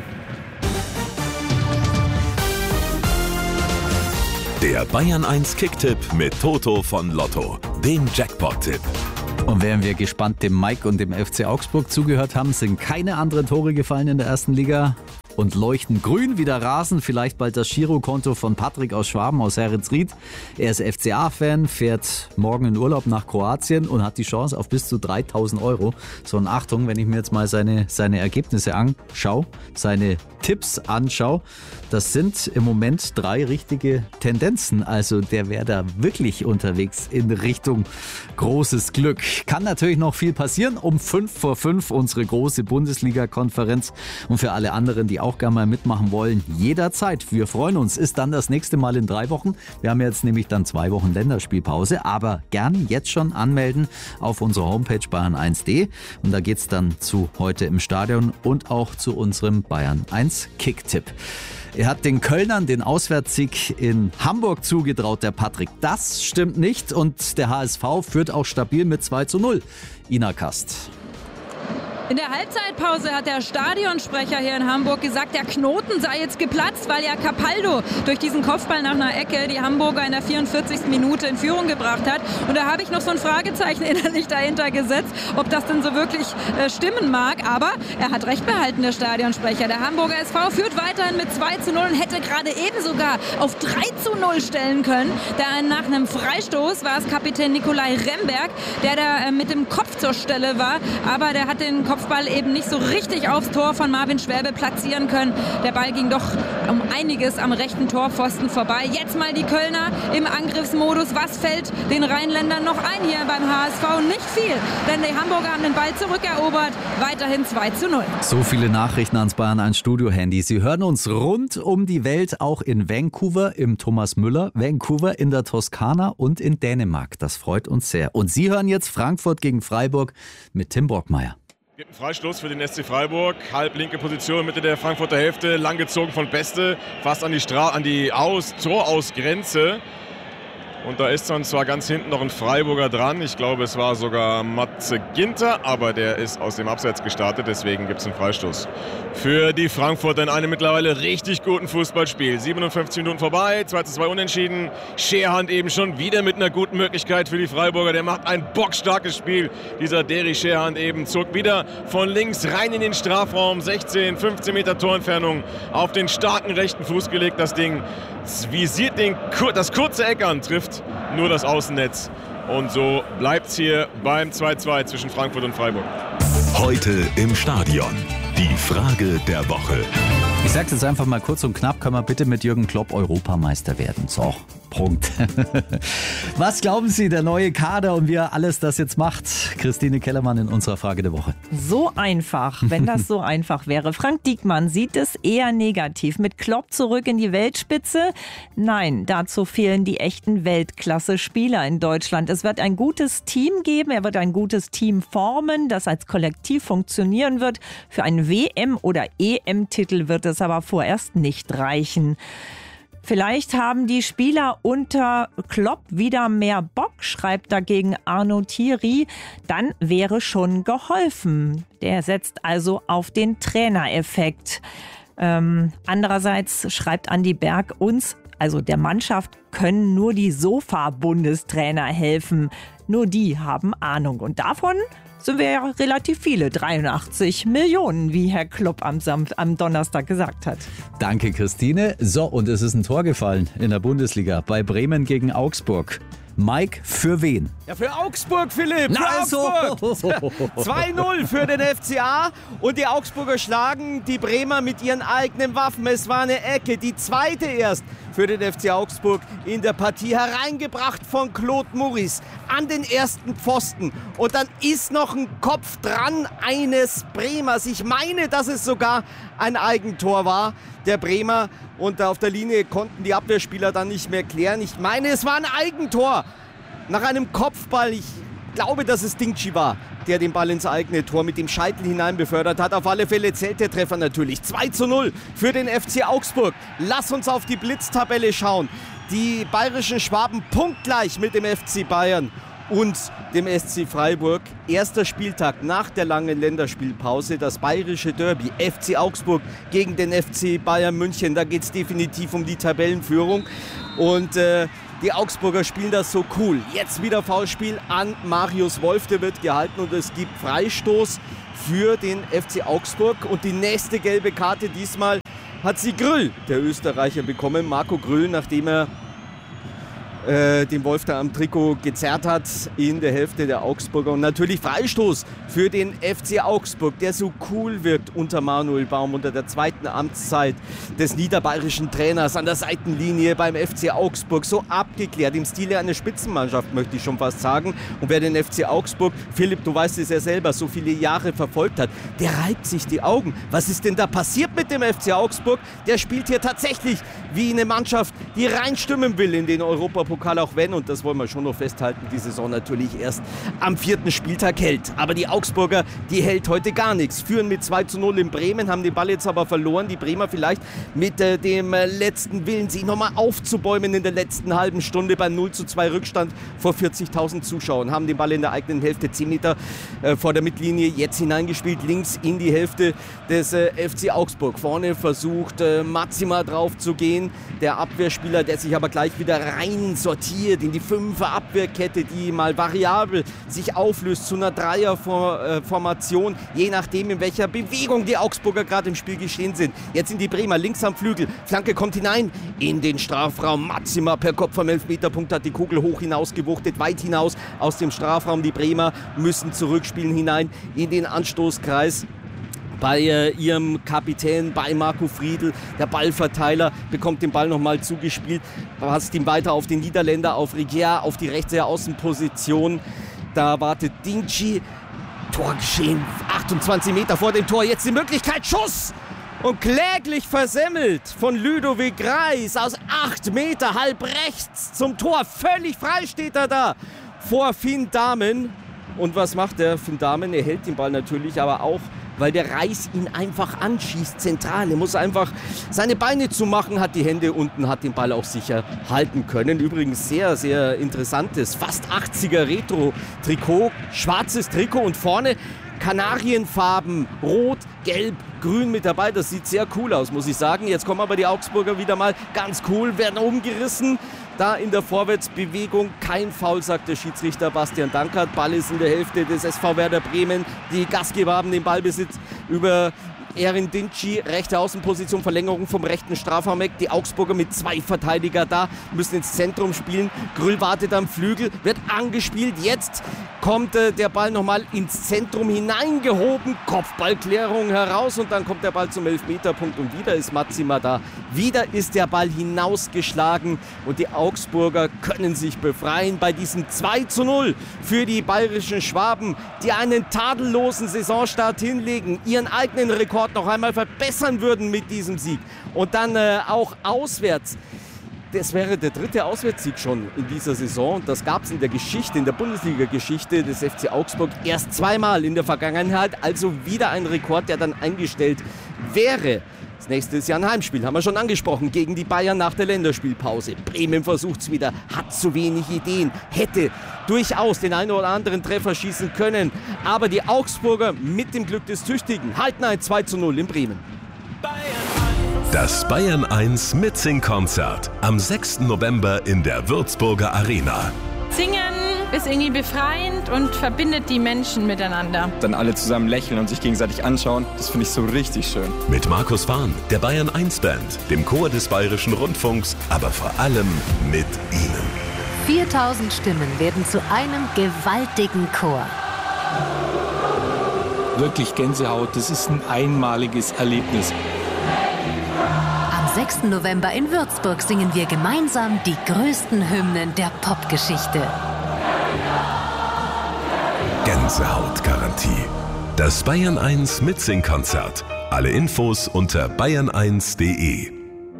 Der Bayern 1 Kicktipp mit Toto von Lotto, dem Jackpot-Tipp. Und während wir gespannt dem Mike und dem FC Augsburg zugehört haben, sind keine anderen Tore gefallen in der ersten Liga und leuchten grün wie der Rasen. Vielleicht bald das Girokonto von Patrick aus Schwaben, aus Herritzried. Er ist FCA-Fan, fährt morgen in Urlaub nach Kroatien und hat die Chance auf bis zu 3.000 €. So, und Achtung, wenn ich mir jetzt mal seine Ergebnisse anschaue, seine Tipps anschaue, das sind im Moment 3 richtige Tendenzen. Also der wäre da wirklich unterwegs in Richtung großes Glück. Kann natürlich noch viel passieren. Um 5:05 unsere große Bundesliga-Konferenz. Und für alle anderen, die auch gerne mal mitmachen wollen, jederzeit. Wir freuen uns. Ist dann das nächste Mal in 3 Wochen. Wir haben jetzt nämlich dann 2 Wochen Länderspielpause. Aber gerne jetzt schon anmelden auf unserer Homepage bayern1.de. Und da geht es dann zu heute im Stadion und auch zu unserem Bayern 1 Kicktipp. Er hat den Kölnern den Auswärtssieg in Hamburg zugetraut, der Patrick. Das stimmt nicht und der HSV führt auch stabil mit 2:0. Ina Kast. In der Halbzeitpause hat der Stadionsprecher hier in Hamburg gesagt, der Knoten sei jetzt geplatzt, weil ja Capaldo durch diesen Kopfball nach einer Ecke die Hamburger in der 44. Minute in Führung gebracht hat. Und da habe ich noch so ein Fragezeichen innerlich dahinter gesetzt, ob das denn so wirklich stimmen mag. Aber er hat recht behalten, der Stadionsprecher. Der Hamburger SV führt weiterhin mit 2:0 und hätte gerade eben sogar auf 3:0 stellen können. Da nach einem Freistoß war es Kapitän Nikolai Remberg, der da mit dem Kopf zur Stelle war. Aber der hat den Kopfball eben nicht so richtig aufs Tor von Marvin Schwäbe platzieren können. Der Ball ging doch um einiges am rechten Torpfosten vorbei. Jetzt mal die Kölner im Angriffsmodus. Was fällt den Rheinländern noch ein hier beim HSV? Nicht viel, denn die Hamburger haben den Ball zurückerobert. Weiterhin 2:0. So viele Nachrichten ans Bayern 1 Studio-Handy. Sie hören uns rund um die Welt, auch in Vancouver im Thomas Müller, Vancouver in der Toskana und in Dänemark. Das freut uns sehr. Und Sie hören jetzt Frankfurt gegen Freiburg mit Tim Brockmeier. Gibt einen Freistoß für den SC Freiburg, halblinke Position, Mitte der Frankfurter Hälfte, langgezogen von Beste, fast an die Torausgrenze. Und da ist dann zwar ganz hinten noch ein Freiburger dran, ich glaube es war sogar Matze Ginter, aber der ist aus dem Abseits gestartet, deswegen gibt es einen Freistoß. Für die Frankfurter in einem mittlerweile richtig guten Fußballspiel. 57 Minuten vorbei, 2:2 unentschieden. Scherhand eben schon wieder mit einer guten Möglichkeit für die Freiburger. Der macht ein bockstarkes Spiel. Dieser Deri Scherhand eben zog wieder von links rein in den Strafraum. 16, 15 Meter Torentfernung auf den starken rechten Fuß gelegt. Das Ding visiert das kurze Eck an, trifft nur das Außennetz. Und so bleibt es hier beim 2:2 zwischen Frankfurt und Freiburg. Heute im Stadion. Die Frage der Woche. Ich sag's jetzt einfach mal kurz und knapp, können wir bitte mit Jürgen Klopp Europameister werden. So, Punkt. Was glauben Sie, der neue Kader und wie er alles das jetzt macht? Christine Kellermann in unserer Frage der Woche. So einfach, wenn das so einfach wäre. Frank Diekmann sieht es eher negativ. Mit Klopp zurück in die Weltspitze? Nein, dazu fehlen die echten Weltklasse-Spieler in Deutschland. Es wird ein gutes Team geben, er wird ein gutes Team formen, das als Kollektiv funktionieren wird. Für einen WM- oder EM-Titel wird es aber vorerst nicht reichen. Vielleicht haben die Spieler unter Klopp wieder mehr Bock, schreibt dagegen Arno Thierry. Dann wäre schon geholfen. Der setzt also auf den Trainereffekt. Andererseits schreibt Andi Berg uns, also der Mannschaft, können nur die Sofa-Bundestrainer helfen. Nur die haben Ahnung. Und davon sind wir ja relativ viele. 83 Millionen, wie Herr Klopp am Donnerstag gesagt hat. Danke, Christine. So, und es ist ein Tor gefallen in der Bundesliga bei Bremen gegen Augsburg. Mike, für wen? Ja, für Augsburg, Philipp. Für Augsburg. 2:0 für den FCA. Und die Augsburger schlagen die Bremer mit ihren eigenen Waffen. Es war eine Ecke, die zweite erst für den FC Augsburg in der Partie. Hereingebracht von Claude Maurice an den ersten Pfosten. Und dann ist noch ein Kopf dran eines Bremers. Ich meine, dass es sogar ein Eigentor war, der Bremer. Und auf der Linie konnten die Abwehrspieler dann nicht mehr klären. Ich meine, es war ein Eigentor nach einem Kopfball. Ich glaube, dass es Dingchi war, der den Ball ins eigene Tor mit dem Scheitel hinein befördert hat. Auf alle Fälle zählt der Treffer natürlich. 2:0 für den FC Augsburg. Lass uns auf die Blitztabelle schauen. Die bayerischen Schwaben punktgleich mit dem FC Bayern und dem SC Freiburg. Erster Spieltag nach der langen Länderspielpause, das bayerische Derby. FC Augsburg gegen den FC Bayern München. Da geht es definitiv um die Tabellenführung. Und die Augsburger spielen das so cool. Jetzt wieder Foulspiel an Marius Wolf, der wird gehalten und es gibt Freistoß für den FC Augsburg. Und die nächste gelbe Karte diesmal hat sie Grüll, der Österreicher, bekommen. Marco Grüll, nachdem er den Wolf da am Trikot gezerrt hat in der Hälfte der Augsburger. Und natürlich Freistoß für den FC Augsburg, der so cool wirkt unter Manuel Baum, unter der zweiten Amtszeit des niederbayerischen Trainers an der Seitenlinie beim FC Augsburg. So abgeklärt, im Stile einer Spitzenmannschaft, möchte ich schon fast sagen. Und wer den FC Augsburg, Philipp, du weißt es ja selber, so viele Jahre verfolgt hat, der reibt sich die Augen. Was ist denn da passiert mit dem FC Augsburg? Der spielt hier tatsächlich wie eine Mannschaft, die reinstimmen will in den Europapokal, auch wenn, und das wollen wir schon noch festhalten, die Saison natürlich erst am 4. Spieltag hält. Aber die Augsburger, die hält heute gar nichts. Führen mit 2:0 in Bremen, haben den Ball jetzt aber verloren. Die Bremer vielleicht mit dem letzten Willen, sich nochmal aufzubäumen in der letzten halben Stunde beim 0:2 Rückstand vor 40.000 Zuschauern. Haben den Ball in der eigenen Hälfte 10 Meter vor der Mittellinie jetzt hineingespielt, links in die Hälfte des FC Augsburg. Vorne versucht Matsima drauf zu gehen, der Abwehrspieler, der sich aber gleich wieder rein sortiert in die 5er Abwehrkette, die mal variabel sich auflöst zu einer Dreierformation, je nachdem in welcher Bewegung die Augsburger gerade im Spiel geschehen sind. Jetzt sind die Bremer links am Flügel, Flanke kommt hinein in den Strafraum, Matsima per Kopf vom Elfmeterpunkt hat die Kugel hoch hinausgewuchtet, weit hinaus aus dem Strafraum. Die Bremer müssen zurückspielen hinein in den Anstoßkreis. Bei ihrem Kapitän, bei Marco Friedl, der Ballverteiler, bekommt den Ball nochmal zugespielt, passt ihm weiter auf den Niederländer, auf Rigier, auf die rechte Außenposition. Da wartet Dinci. Tor geschehen, 28 Meter vor dem Tor, jetzt die Möglichkeit, Schuss! Und kläglich versemmelt von Ludovic Reis aus 8 Meter, halb rechts zum Tor. Völlig frei steht er da vor Finn Dahmen. Und was macht der Finn Dahmen? Er hält den Ball natürlich, aber auch, weil der Reis ihn einfach anschießt, zentral. Er muss einfach seine Beine zumachen, hat die Hände unten, hat den Ball auch sicher halten können. Übrigens sehr, sehr interessantes, fast 80er Retro-Trikot, schwarzes Trikot und vorne Kanarienfarben, rot, gelb, grün mit dabei. Das sieht sehr cool aus, muss ich sagen. Jetzt kommen aber die Augsburger wieder mal ganz cool, werden umgerissen. Da in der Vorwärtsbewegung kein Foul, sagt der Schiedsrichter Bastian Dankert. Ball ist in der Hälfte des SV Werder Bremen. Die Gastgeber haben den Ballbesitz über Erin Dinci, rechte Außenposition, Verlängerung vom rechten Strafraumeck. Die Augsburger mit 2 Verteidiger da, müssen ins Zentrum spielen. Grüll wartet am Flügel, wird angespielt. Jetzt kommt der Ball nochmal ins Zentrum hineingehoben. Kopfballklärung heraus und dann kommt der Ball zum Elfmeterpunkt und wieder ist Matsima da. Wieder ist der Ball hinausgeschlagen und die Augsburger können sich befreien bei diesem 2:0 für die bayerischen Schwaben, die einen tadellosen Saisonstart hinlegen, ihren eigenen Rekord noch einmal verbessern würden mit diesem Sieg. Und dann auch auswärts. Das wäre der 3. Auswärtssieg schon in dieser Saison. Und das gab es in der Geschichte, in der Bundesliga-Geschichte des FC Augsburg erst 2-mal in der Vergangenheit. Also wieder ein Rekord, der dann eingestellt wäre. Das nächste ist ja ein Heimspiel, haben wir schon angesprochen, gegen die Bayern nach der Länderspielpause. Bremen versucht es wieder, hat zu wenig Ideen, hätte durchaus den einen oder anderen Treffer schießen können. Aber die Augsburger mit dem Glück des Tüchtigen halten ein 2:0 in Bremen. Das Bayern 1 Mitsing-Konzert am 6. November in der Würzburger Arena. Singen ist irgendwie befreiend und verbindet die Menschen miteinander. Dann alle zusammen lächeln und sich gegenseitig anschauen, das finde ich so richtig schön. Mit Markus Fahn, der Bayern 1 Band, dem Chor des Bayerischen Rundfunks, aber vor allem mit Ihnen. 4000 Stimmen werden zu einem gewaltigen Chor. Wirklich Gänsehaut, das ist ein einmaliges Erlebnis. Am 6. November in Würzburg singen wir gemeinsam die größten Hymnen der Popgeschichte. Gänsehautgarantie. Das Bayern 1 Mitsing-Konzert. Alle Infos unter bayern1.de.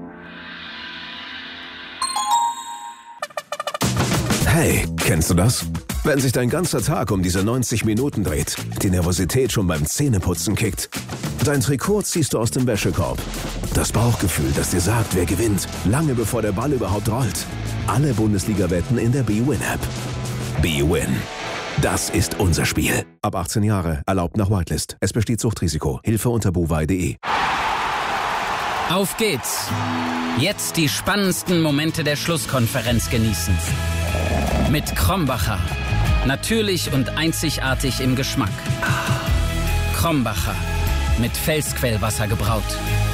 Hey, kennst du das? Wenn sich dein ganzer Tag um diese 90 Minuten dreht, die Nervosität schon beim Zähneputzen kickt Dein Trikot ziehst du aus dem Wäschekorb. Das Bauchgefühl, das dir sagt, wer gewinnt, lange bevor der Ball überhaupt rollt. Alle Bundesliga-Wetten in der bwin-App. bwin. Das ist unser Spiel. Ab 18 Jahre. Erlaubt nach Whitelist. Es besteht Suchtrisiko. Hilfe unter bovai.de. Auf geht's. Jetzt die spannendsten Momente der Schlusskonferenz genießen. Mit Krombacher. Natürlich und einzigartig im Geschmack. Krombacher. Mit Felsquellwasser gebraut.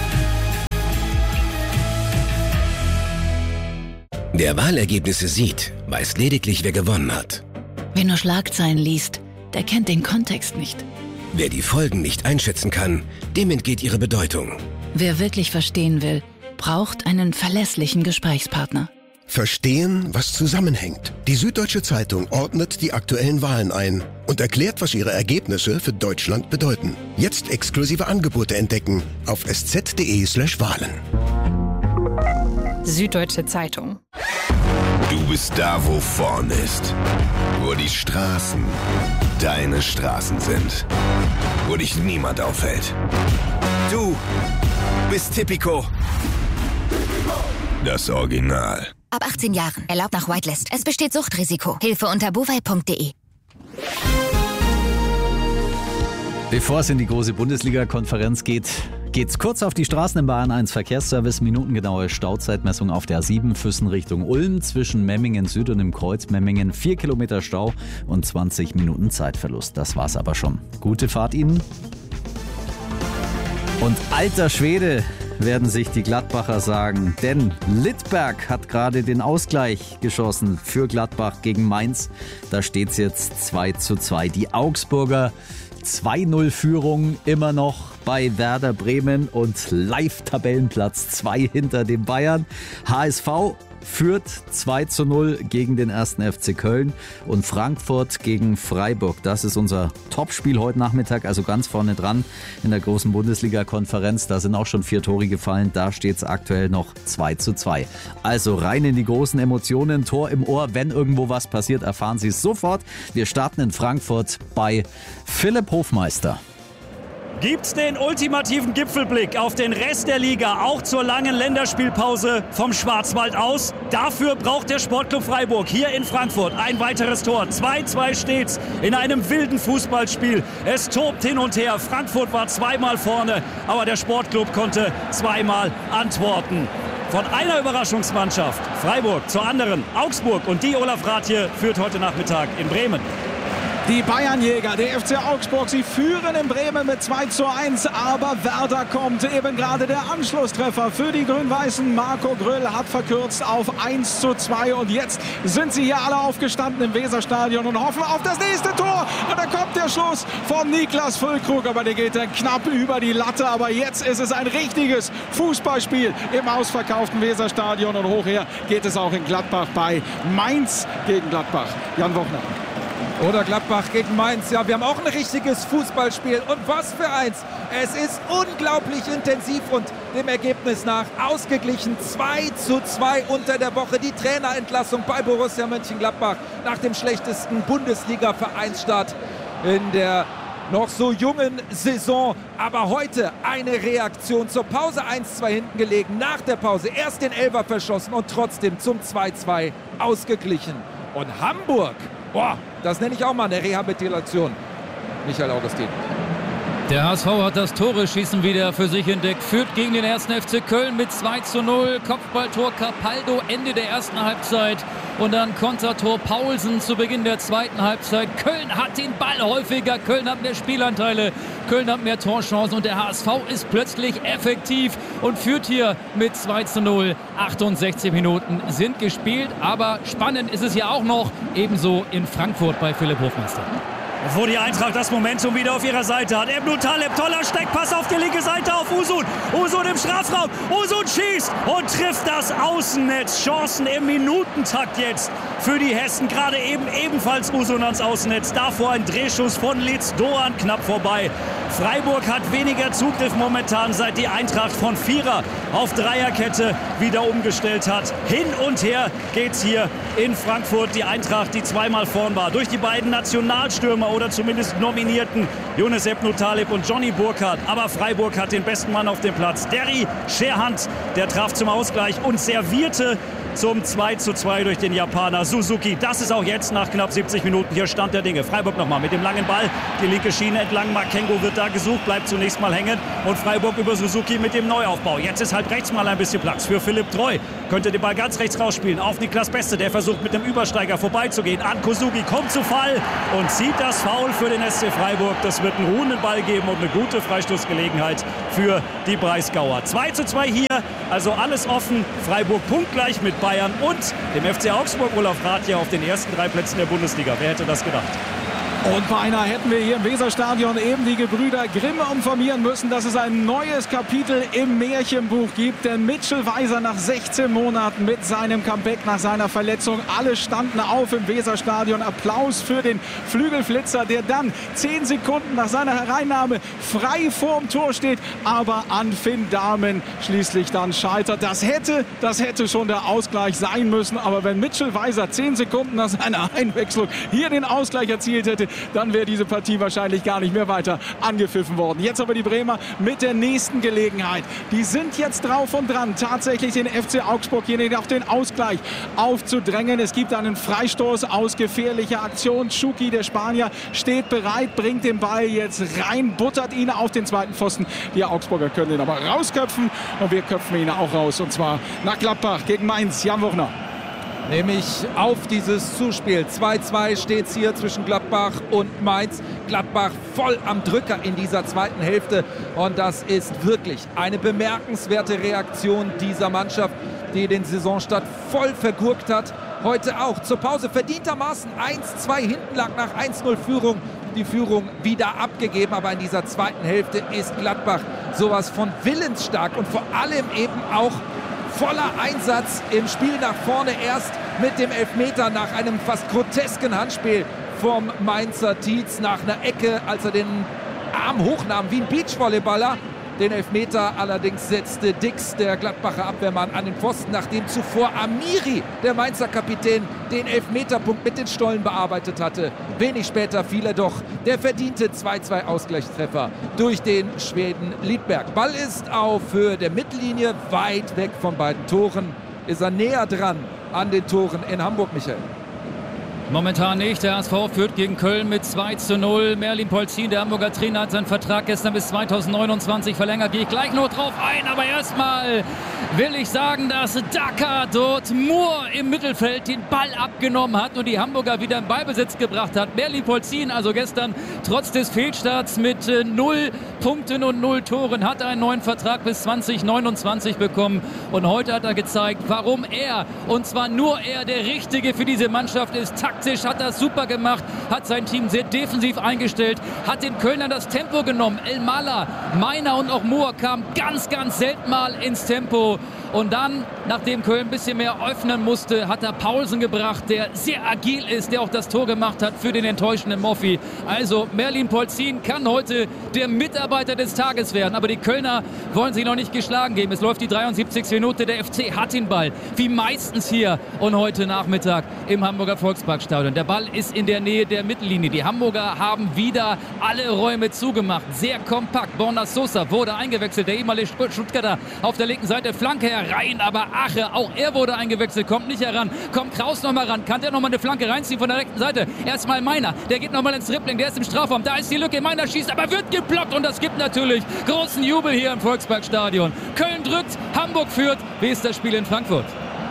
Der Wahlergebnisse sieht, weiß lediglich, wer gewonnen hat. Wer nur Schlagzeilen liest, der kennt den Kontext nicht. Wer die Folgen nicht einschätzen kann, dem entgeht ihre Bedeutung. Wer wirklich verstehen will, braucht einen verlässlichen Gesprächspartner. Verstehen, was zusammenhängt. Die Süddeutsche Zeitung ordnet die aktuellen Wahlen ein und erklärt, was ihre Ergebnisse für Deutschland bedeuten. Jetzt exklusive Angebote entdecken auf sz.de/Wahlen. Süddeutsche Zeitung. Du bist da, wo vorn ist. Wo die Straßen deine Straßen sind. Wo dich niemand aufhält. Du bist Tipico. Das Original. Ab 18 Jahren. Erlaubt nach Whitelist. Es besteht Suchtrisiko. Hilfe unter bovai.de. Bevor es in die große Bundesliga-Konferenz geht, geht's kurz auf die Straßen im Bayern 1 Verkehrsservice. Minutengenaue Stauzeitmessung auf der A7 Füssen Richtung Ulm zwischen Memmingen Süd und dem Kreuz Memmingen. 4 Kilometer Stau und 20 Minuten Zeitverlust. Das war's aber schon. Gute Fahrt Ihnen. Und alter Schwede, werden sich die Gladbacher sagen. Denn Littberg hat gerade den Ausgleich geschossen für Gladbach gegen Mainz. Da steht es jetzt 2:2. Die Augsburger 2-0-Führung immer noch bei Werder Bremen und Live-Tabellenplatz 2 hinter den Bayern. HSV führt 2:0 gegen den 1. FC Köln und Frankfurt gegen Freiburg. Das ist unser Topspiel heute Nachmittag, also ganz vorne dran in der großen Bundesliga-Konferenz. Da sind auch schon 4 Tore gefallen, da steht es aktuell noch 2:2. Also rein in die großen Emotionen, Tor im Ohr. Wenn irgendwo was passiert, erfahren Sie es sofort. Wir starten in Frankfurt bei Philipp Hofmeister. Gibt's den ultimativen Gipfelblick auf den Rest der Liga, auch zur langen Länderspielpause vom Schwarzwald aus? Dafür braucht der Sportclub Freiburg hier in Frankfurt ein weiteres Tor. 2:2 steht's in einem wilden Fußballspiel. Es tobt hin und her. Frankfurt war zweimal vorne, aber der Sportclub konnte zweimal antworten. Von einer Überraschungsmannschaft, Freiburg, zur anderen, Augsburg. Und die Olaf Rathje führt heute Nachmittag in Bremen. Die Bayernjäger, der FC Augsburg, sie führen in Bremen mit 2:1, aber Werder kommt. Eben gerade der Anschlusstreffer für die Grün-Weißen. Marco Gröll hat verkürzt auf 1:2 und jetzt sind sie hier alle aufgestanden im Weserstadion und hoffen auf das nächste Tor. Und da kommt der Schuss von Niklas Füllkrug, aber der geht dann knapp über die Latte. Aber jetzt ist es ein richtiges Fußballspiel im ausverkauften Weserstadion und hochher geht es auch in Gladbach bei Mainz gegen Gladbach. Jan Wochner. Oder Gladbach gegen Mainz. Ja, wir haben auch ein richtiges Fußballspiel. Und was für eins. Es ist unglaublich intensiv und dem Ergebnis nach ausgeglichen. 2:2 unter der Woche. Die Trainerentlassung bei Borussia Mönchengladbach nach dem schlechtesten Bundesliga-Vereinsstart in der noch so jungen Saison. Aber heute eine Reaktion. Zur Pause 1:2 hinten gelegen. Nach der Pause erst den Elfer verschossen und trotzdem zum 2:2 ausgeglichen. Und Hamburg, boah, das nenne ich auch mal eine Rehabilitation. Michael Augustin. Der HSV hat das Tore-Schießen wieder für sich entdeckt, führt gegen den 1. FC Köln mit 2:0. Kopfballtor Capaldo Ende der ersten Halbzeit und dann Kontertor Paulsen zu Beginn der zweiten Halbzeit. Köln hat den Ball häufiger, Köln hat mehr Spielanteile, Köln hat mehr Torchancen und der HSV ist plötzlich effektiv und führt hier mit 2:0. 68 Minuten sind gespielt, aber spannend ist es ja auch noch, ebenso in Frankfurt bei Philipp Hofmeister. Wo die Eintracht das Momentum wieder auf ihrer Seite hat. Ebnu Taleb, toller Steckpass auf die linke Seite auf Usun. Usun im Strafraum. Usun schießt und trifft das Außennetz. Chancen im Minutentakt jetzt für die Hessen. Gerade eben ebenfalls Usun ans Außennetz. Davor ein Drehschuss von Litz Doan knapp vorbei. Freiburg hat weniger Zugriff momentan, seit die Eintracht von Vierer auf Dreierkette wieder umgestellt hat. Hin und her geht's hier in Frankfurt. Die Eintracht, die zweimal vorn war, durch die beiden Nationalstürmer oder zumindest Nominierten Younes Ebnou Taleb und Johnny Burkhardt. Aber Freiburg hat den besten Mann auf dem Platz. Derry Scherhand, der traf zum Ausgleich und servierte zum 2:2 durch den Japaner Suzuki. Das ist auch jetzt nach knapp 70 Minuten hier Stand der Dinge. Freiburg nochmal mit dem langen Ball, die linke Schiene entlang. Makengo wird da gesucht, bleibt zunächst mal hängen. Und Freiburg über Suzuki mit dem Neuaufbau. Jetzt ist halb rechts mal ein bisschen Platz für Philipp Treu. Könnte den Ball ganz rechts rausspielen auf Niklas Beste. Der versucht mit dem Übersteiger vorbeizugehen. An Kosugi kommt zu Fall und zieht das Foul für den SC Freiburg. Das wird einen ruhenden Ball geben und eine gute Freistoßgelegenheit für die Breisgauer. 2:2 hier, also alles offen. Freiburg punktgleich mit Bayern und dem FC Augsburg. Olaf Rath auf den ersten 3 Plätzen der Bundesliga. Wer hätte das gedacht? Und beinahe hätten wir hier im Weserstadion eben die Gebrüder Grimm informieren müssen, dass es ein neues Kapitel im Märchenbuch gibt. Denn Mitchell Weiser nach 16 Monaten mit seinem Comeback nach seiner Verletzung. Alle standen auf im Weserstadion. Applaus für den Flügelflitzer, der dann 10 Sekunden nach seiner Hereinnahme frei vorm Tor steht, aber an Finn Dahmen schließlich dann scheitert. Das hätte schon der Ausgleich sein müssen. Aber wenn Mitchell Weiser 10 Sekunden nach seiner Einwechslung hier den Ausgleich erzielt hätte, dann wäre diese Partie wahrscheinlich gar nicht mehr weiter angepfiffen worden. Jetzt aber die Bremer mit der nächsten Gelegenheit. Die sind jetzt drauf und dran, tatsächlich den FC Augsburg hier auf den Ausgleich aufzudrängen. Es gibt einen Freistoß aus gefährlicher Aktion. Schuki, der Spanier, steht bereit, bringt den Ball jetzt rein, buttert ihn auf den zweiten Pfosten. Die Augsburger können ihn aber rausköpfen und wir köpfen ihn auch raus. Und zwar nach Gladbach gegen Mainz. Jan Wuchner. Nämlich auf dieses Zuspiel. 2:2 steht es hier zwischen Gladbach und Mainz. Gladbach voll am Drücker in dieser zweiten Hälfte. Und das ist wirklich eine bemerkenswerte Reaktion dieser Mannschaft, die den Saisonstart voll vergurkt hat. Heute auch zur Pause verdientermaßen 1:2 hinten lag nach 1:0 Führung. Die Führung wieder abgegeben. Aber in dieser zweiten Hälfte ist Gladbach sowas von willensstark und vor allem eben auch voller Einsatz im Spiel nach vorne, erst mit dem Elfmeter nach einem fast grotesken Handspiel vom Mainzer Tietz nach einer Ecke, als er den Arm hochnahm wie ein Beachvolleyballer. Den Elfmeter allerdings setzte Dix, der Gladbacher Abwehrmann, an den Pfosten, nachdem zuvor Amiri, der Mainzer Kapitän, den Elfmeterpunkt mit den Stollen bearbeitet hatte. Wenig später fiel er doch der verdiente 2:2 Ausgleichstreffer durch den Schweden Lidberg. Ball ist auf Höhe der Mittellinie, weit weg von beiden Toren. Ist er näher dran an den Toren in Hamburg, Michael? Momentan nicht. Der HSV führt gegen Köln mit 2:0. Merlin Polzin, der Hamburger Trainer, hat seinen Vertrag gestern bis 2029 verlängert. Gehe ich gleich noch drauf ein. Aber erstmal will ich sagen, dass Daka dort Moore im Mittelfeld den Ball abgenommen hat und die Hamburger wieder in Ballbesitz gebracht hat. Merlin Polzin also gestern trotz des Fehlstarts mit 0 Punkten und 0 Toren hat einen neuen Vertrag bis 2029 bekommen. Und heute hat er gezeigt, warum er, und zwar nur er, der Richtige für diese Mannschaft ist. Taktisch hat er super gemacht, hat sein Team sehr defensiv eingestellt, hat den Kölnern das Tempo genommen. Elmalah, Meiner und auch Moore kamen ganz, ganz selten mal ins Tempo. Und dann, nachdem Köln ein bisschen mehr öffnen musste, hat er Paulsen gebracht, der sehr agil ist, der auch das Tor gemacht hat für den enttäuschenden Moffi. Also Merlin Polzin kann heute der Mitarbeiter des Tages werden. Aber die Kölner wollen sich noch nicht geschlagen geben. Es läuft die 73. Minute, der FC hat den Ball, wie meistens hier und heute Nachmittag im Hamburger Volksparkstadion. Der Ball ist in der Nähe der Mittellinie. Die Hamburger haben wieder alle Räume zugemacht. Sehr kompakt. Borna Sosa wurde eingewechselt, der ehemalige Stuttgarter auf der linken Seite. Flanke rein, aber Ache, auch er wurde eingewechselt, kommt nicht heran. Kommt Kraus noch mal ran, kann der noch mal eine Flanke reinziehen von der rechten Seite. Erstmal Meiner, der geht noch mal ins Dribbling, der ist im Strafraum, da ist die Lücke, Meiner schießt, aber wird geblockt und das gibt natürlich großen Jubel hier im Volksparkstadion. Köln drückt, Hamburg führt. Wie ist das Spiel in Frankfurt?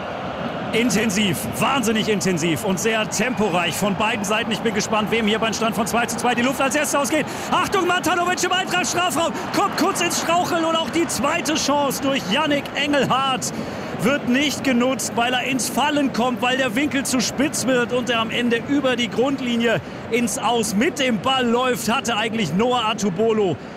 Intensiv, wahnsinnig intensiv und sehr temporeich von beiden Seiten. Ich bin gespannt, wem hier beim Stand von 2:2 die Luft als erstes ausgeht. Achtung, Matanovic im Eintracht-Strafraum, kommt kurz ins Straucheln und auch die zweite Chance durch Yannick Engelhardt wird nicht genutzt, weil er ins Fallen kommt, weil der Winkel zu spitz wird und er am Ende über die Grundlinie ins Aus mit dem Ball läuft. Hatte eigentlich Noah Atubolo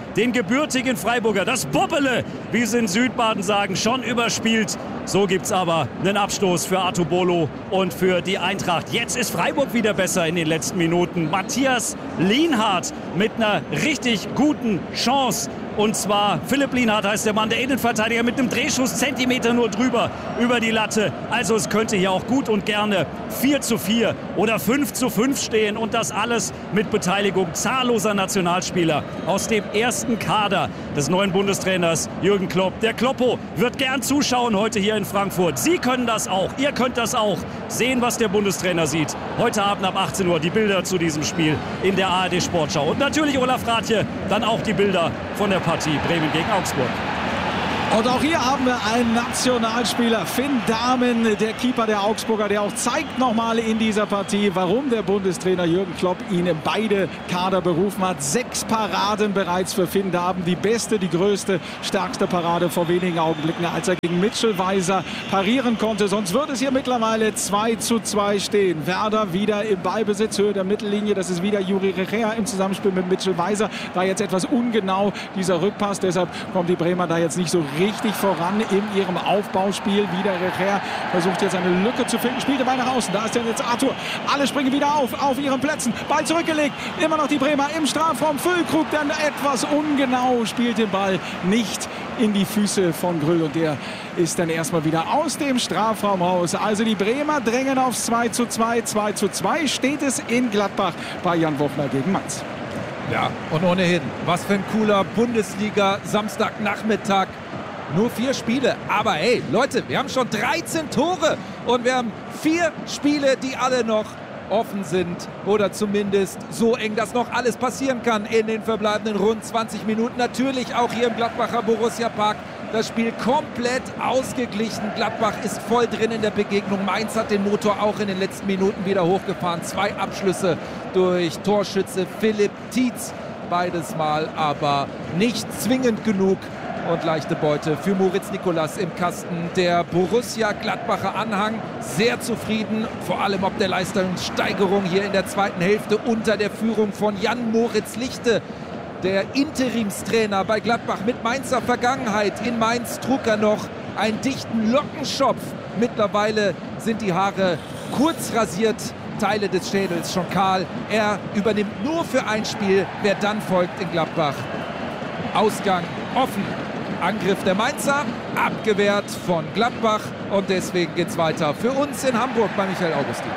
den gebürtigen Freiburger, das Bobbele, wie sie in Südbaden sagen, schon überspielt. So gibt's aber einen Abstoß für Artur Bolo und für die Eintracht. Jetzt ist Freiburg wieder besser in den letzten Minuten. Matthias Lienhardt mit einer richtig guten Chance. Und zwar Philipp Lienhardt heißt der Mann, der Innenverteidiger mit einem Drehschuss, Zentimeter nur drüber, über die Latte. Also es könnte hier auch gut und gerne 4:4 oder 5:5 stehen. Und das alles mit Beteiligung zahlloser Nationalspieler aus dem ersten Kader des neuen Bundestrainers Jürgen Klopp. Der Kloppo wird gern zuschauen heute hier in Frankfurt. Sie können das auch, ihr könnt das auch. Sehen, was der Bundestrainer sieht. Heute Abend ab 18 Uhr die Bilder zu diesem Spiel in der ARD Sportschau. Und natürlich Olaf Rathje, dann auch die Bilder von der Partie Bremen gegen Augsburg. Und auch hier haben wir einen Nationalspieler, Finn Dahmen, der Keeper der Augsburger, der auch zeigt nochmal in dieser Partie, warum der Bundestrainer Jürgen Klopp ihn in beide Kader berufen hat. 6 Paraden bereits für Finn Dahmen, die beste, die größte, stärkste Parade vor wenigen Augenblicken, als er gegen Mitchell Weiser parieren konnte. Sonst würde es hier mittlerweile 2:2 stehen. Werder wieder im Ballbesitz, Höhe der Mittellinie. Das ist wieder Juri Recher im Zusammenspiel mit Mitchell Weiser. Da jetzt etwas ungenau dieser Rückpass, deshalb kommen die Bremer da jetzt nicht so richtig voran in ihrem Aufbauspiel. Wieder Recher versucht jetzt eine Lücke zu finden, spielt den Ball nach außen. Da ist jetzt Arthur. Alle springen wieder auf ihren Plätzen. Ball zurückgelegt. Immer noch die Bremer im Strafraum. Füllkrug dann etwas ungenau, spielt den Ball nicht in die Füße von Grüll und der ist dann erstmal wieder aus dem Strafraum raus. Also die Bremer drängen aufs 2:2. 2:2 steht es in Gladbach bei Jan Wuchner gegen Mainz. Ja, und ohnehin, was für ein cooler Bundesliga-Samstagnachmittag. Nur 4 Spiele, aber hey, Leute, wir haben schon 13 Tore und wir haben 4 Spiele, die alle noch offen sind oder zumindest so eng, dass noch alles passieren kann in den verbleibenden rund 20 Minuten. Natürlich auch hier im Gladbacher Borussia Park. Das Spiel komplett ausgeglichen. Gladbach ist voll drin in der Begegnung. Mainz hat den Motor auch in den letzten Minuten wieder hochgefahren. 2 Abschlüsse durch Torschütze Philipp Tietz. Beides Mal, aber nicht zwingend genug. Und leichte Beute für Moritz Nicolas im Kasten. Der Borussia Gladbacher Anhang sehr zufrieden, vor allem ob der Leistungssteigerung hier in der zweiten Hälfte unter der Führung von Jan-Moritz Lichte. Der Interimstrainer bei Gladbach mit Mainzer Vergangenheit. In Mainz trug er noch einen dichten Lockenschopf. Mittlerweile sind die Haare kurz rasiert, Teile des Schädels schon kahl. Er übernimmt nur für ein Spiel, wer dann folgt in Gladbach. Ausgang offen. Angriff der Mainzer, abgewehrt von Gladbach und deswegen geht's weiter für uns in Hamburg bei Michael Augustin.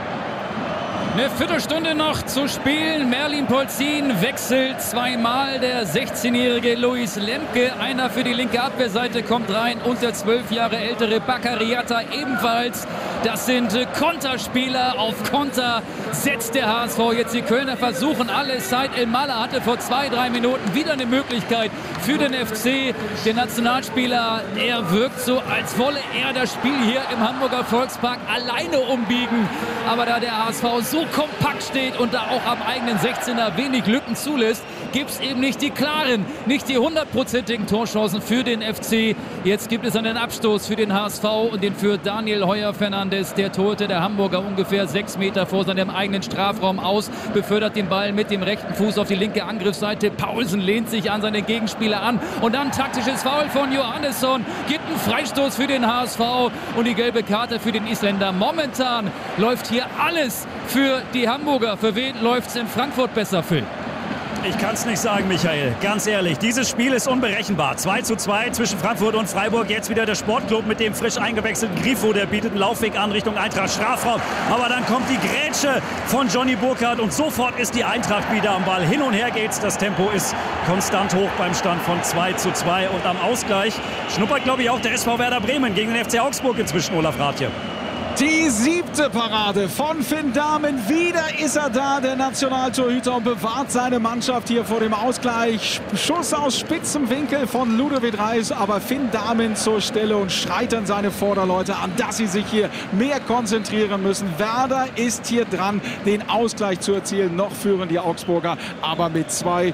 Eine Viertelstunde noch zu spielen. Merlin Polzin wechselt zweimal. Der 16-jährige Luis Lemke, einer für die linke Abwehrseite, kommt rein. Und der 12 Jahre ältere Bakariata ebenfalls. Das sind Konterspieler. Auf Konter setzt der HSV jetzt. Die Kölner versuchen alles. Said El-Mala hatte vor 2-3 Minuten wieder eine Möglichkeit für den FC. Der Nationalspieler, er wirkt so, als wolle er das Spiel hier im Hamburger Volkspark alleine umbiegen. Aber da der HSV so kompakt steht und da auch am eigenen 16er wenig Lücken zulässt, gibt es eben nicht die klaren, nicht die 100%igen Torchancen für den FC. Jetzt gibt es einen Abstoß für den HSV und den für Daniel Heuer-Fernandes. Der Torhüter der Hamburger ungefähr 6 Meter vor seinem eigenen Strafraum aus, befördert den Ball mit dem rechten Fuß auf die linke Angriffsseite. Paulsen lehnt sich an seine Gegenspieler an und dann taktisches Foul von Johannesson, gibt einen Freistoß für den HSV und die gelbe Karte für den Isländer. Momentan läuft hier alles für die Hamburger. Für wen läuft es in Frankfurt besser, Phil? Ich kann es nicht sagen, Michael. Ganz ehrlich, dieses Spiel ist unberechenbar. 2:2 zwischen Frankfurt und Freiburg. Jetzt wieder der Sportclub mit dem frisch eingewechselten Grifo. Der bietet einen Laufweg an Richtung Eintracht Strafraum. Aber dann kommt die Grätsche von Johnny Burkhardt und sofort ist die Eintracht wieder am Ball. Hin und her geht's. Das Tempo ist konstant hoch beim Stand von 2:2. Und am Ausgleich schnuppert, glaube ich, auch der SV Werder Bremen gegen den FC Augsburg inzwischen, Olaf Rathje. Die 7. Parade von Finn Dahmen. Wieder ist er da, der Nationaltorhüter, und bewahrt seine Mannschaft hier vor dem Ausgleich. Schuss aus spitzem Winkel von Ludovic Reis, aber Finn Dahmen zur Stelle und schreit an seine Vorderleute an, dass sie sich hier mehr konzentrieren müssen. Werder ist hier dran, den Ausgleich zu erzielen. Noch führen die Augsburger, aber mit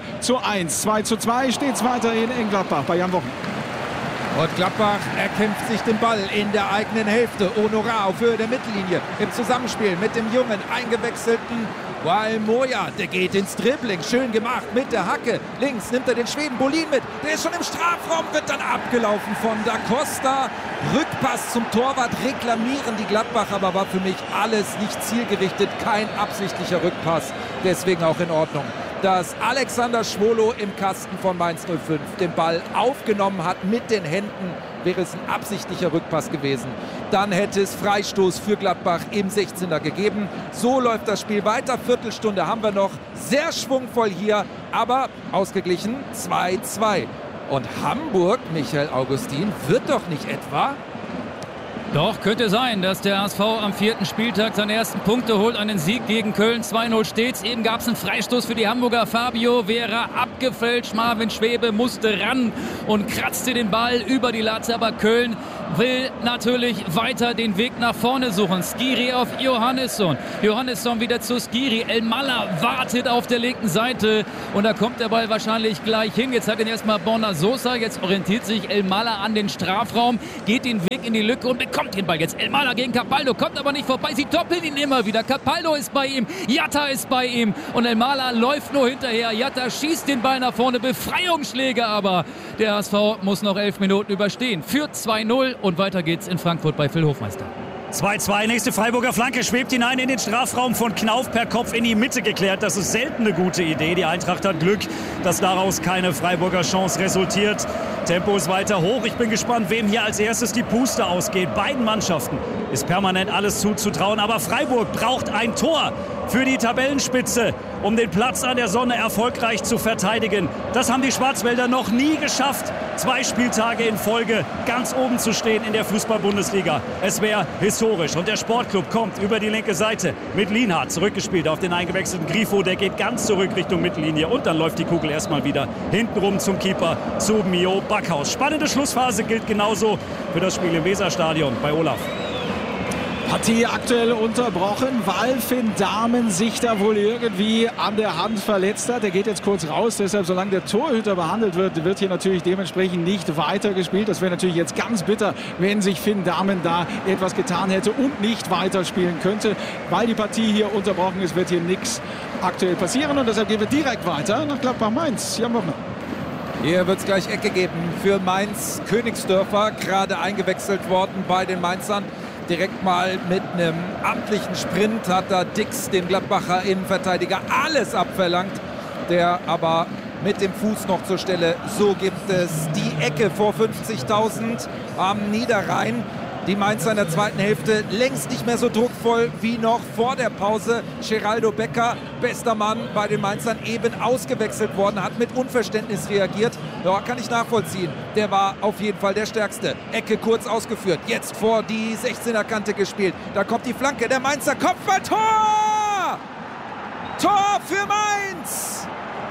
2:1. 2:2 steht es weiterhin in Gladbach bei Jan Wochen. Und Gladbach erkämpft sich den Ball in der eigenen Hälfte. Honorar auf Höhe der Mittellinie im Zusammenspiel mit dem jungen, eingewechselten Wael Moya, der geht ins Dribbling. Schön gemacht mit der Hacke. Links nimmt er den Schweden Bolin mit. Der ist schon im Strafraum, wird dann abgelaufen von Da Costa. Rückpass zum Torwart, reklamieren die Gladbacher, aber war für mich alles nicht zielgerichtet. Kein absichtlicher Rückpass, deswegen auch in Ordnung. Dass Alexander Schwolo im Kasten von Mainz 05 den Ball aufgenommen hat mit den Händen, wäre es ein absichtlicher Rückpass gewesen. Dann hätte es Freistoß für Gladbach im 16er gegeben. So läuft das Spiel weiter. Viertelstunde haben wir noch. Sehr schwungvoll hier, aber ausgeglichen 2-2. Und Hamburg, Michael Augustin, wird doch nicht etwa... Doch, könnte sein, dass der HSV am 4. Spieltag seine ersten Punkte holt. Einen Sieg gegen Köln, 2-0 steht's. Eben gab es einen Freistoß für die Hamburger. Fabio Vera abgefälscht. Marvin Schwebe musste ran und kratzte den Ball über die Latte. Aber Köln will natürlich weiter den Weg nach vorne suchen. Skiri auf Johannesson. Johannesson wieder zu Skiri. Elmalah wartet auf der linken Seite. Und da kommt der Ball wahrscheinlich gleich hin. Jetzt hat ihn erstmal Borna Sosa. Jetzt orientiert sich Elmalah an den Strafraum. Geht den Weg in die Lücke und bekommt den Ball jetzt. Elmalah gegen Capaldo, kommt aber nicht vorbei. Sie doppeln ihn immer wieder. Capaldo ist bei ihm, Jatta ist bei ihm und Elmalah läuft nur hinterher. Jatta schießt den Ball nach vorne, Befreiungsschläge, aber der HSV muss noch 11 Minuten überstehen. Führt 2-0 und weiter geht's in Frankfurt bei Phil Hofmeister. 2-2, nächste Freiburger Flanke, schwebt hinein in den Strafraum von Knauf, per Kopf in die Mitte geklärt. Das ist selten eine gute Idee. Die Eintracht hat Glück, dass daraus keine Freiburger Chance resultiert. Tempo ist weiter hoch. Ich bin gespannt, wem hier als erstes die Puste ausgeht. Beiden Mannschaften ist permanent alles zuzutrauen. Aber Freiburg braucht ein Tor für die Tabellenspitze, um den Platz an der Sonne erfolgreich zu verteidigen. Das haben die Schwarzwälder noch nie geschafft. 2 Spieltage in Folge ganz oben zu stehen in der Fußball-Bundesliga. Es wäre historisch. Und der Sportclub kommt über die linke Seite mit Lienhardt zurückgespielt auf den eingewechselten Grifo. Der geht ganz zurück Richtung Mittellinie. Und dann läuft die Kugel erstmal wieder hintenrum zum Keeper, zu Mio Backhaus. Spannende Schlussphase gilt genauso für das Spiel im Weserstadion bei Olaf. Partie aktuell unterbrochen, weil Finn Dahmen sich da wohl irgendwie an der Hand verletzt hat. Der geht jetzt kurz raus, deshalb solange der Torhüter behandelt wird, wird hier natürlich dementsprechend nicht weitergespielt. Das wäre natürlich jetzt ganz bitter, wenn sich Finn Dahmen da etwas getan hätte und nicht weiterspielen könnte. Weil die Partie hier unterbrochen ist, wird hier nichts aktuell passieren und deshalb gehen wir direkt weiter nach Gladbach-Mainz. Jan Bockner. Hier wird es gleich Ecke geben für Mainz. Königsdörfer gerade eingewechselt worden bei den Mainzern. Direkt mal mit einem amtlichen Sprint hat da Dix, dem Gladbacher Innenverteidiger, alles abverlangt. Der aber mit dem Fuß noch zur Stelle. So gibt es die Ecke vor 50.000 am Niederrhein. Die Mainzer in der zweiten Hälfte längst nicht mehr so druckvoll wie noch vor der Pause. Geraldo Becker, bester Mann bei den Mainzern, eben ausgewechselt worden, hat mit Unverständnis reagiert. Ja, kann ich nachvollziehen. Der war auf jeden Fall der Stärkste. Ecke kurz ausgeführt, jetzt vor die 16er-Kante gespielt. Da kommt die Flanke, der Mainzer Kopfball-Tor! Tor für Mainz!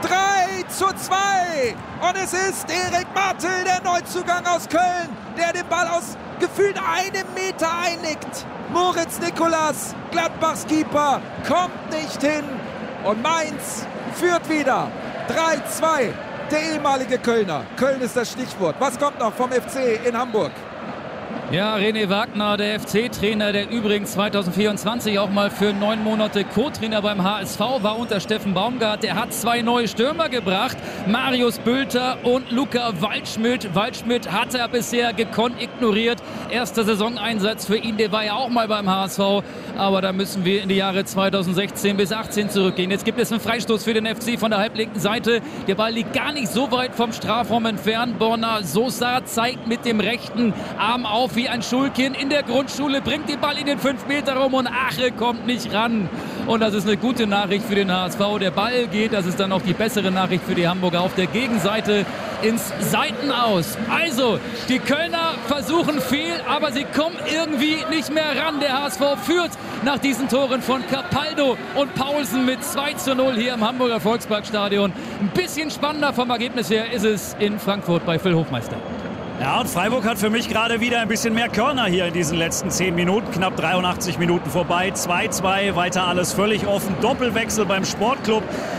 3:2 und es ist Erik Martel, der Neuzugang aus Köln, der den Ball aus gefühlt einem Meter einnickt. Moritz Nikolas, Gladbachs Keeper, kommt nicht hin und Mainz führt wieder 3:2. Der ehemalige Kölner. Köln ist das Stichwort. Was kommt noch vom FC in Hamburg? Ja, René Wagner, der FC-Trainer, der übrigens 2024 auch mal für 9 Monate Co-Trainer beim HSV war unter Steffen Baumgart. Der hat 2 neue Stürmer gebracht, Marius Bülter und Luca Waldschmidt. Waldschmidt hat er bisher gekonnt ignoriert. Erster Saisoneinsatz für ihn, der war ja auch mal beim HSV. Aber da müssen wir in die Jahre 2016 bis 18 zurückgehen. Jetzt gibt es einen Freistoß für den FC von der halblinken Seite. Der Ball liegt gar nicht so weit vom Strafraum entfernt. Borna Sosa zeigt mit dem rechten Arm auf wie ein Schulkind in der Grundschule, bringt den Ball in den 5-Meter-Raum und Ache kommt nicht ran. Und das ist eine gute Nachricht für den HSV. Der Ball geht, das ist dann auch die bessere Nachricht für die Hamburger, auf der Gegenseite ins Seitenaus. Also, die Kölner versuchen viel, aber sie kommen irgendwie nicht mehr ran. Der HSV führt nach diesen Toren von Capaldo und Paulsen mit 2:0 hier im Hamburger Volksparkstadion. Ein bisschen spannender vom Ergebnis her ist es in Frankfurt bei Phil Hofmeister. Ja, und Freiburg hat für mich gerade wieder ein bisschen mehr Körner hier in diesen letzten 10 Minuten. Knapp 83 Minuten vorbei. 2:2, weiter alles völlig offen. Doppelwechsel beim Sportclub.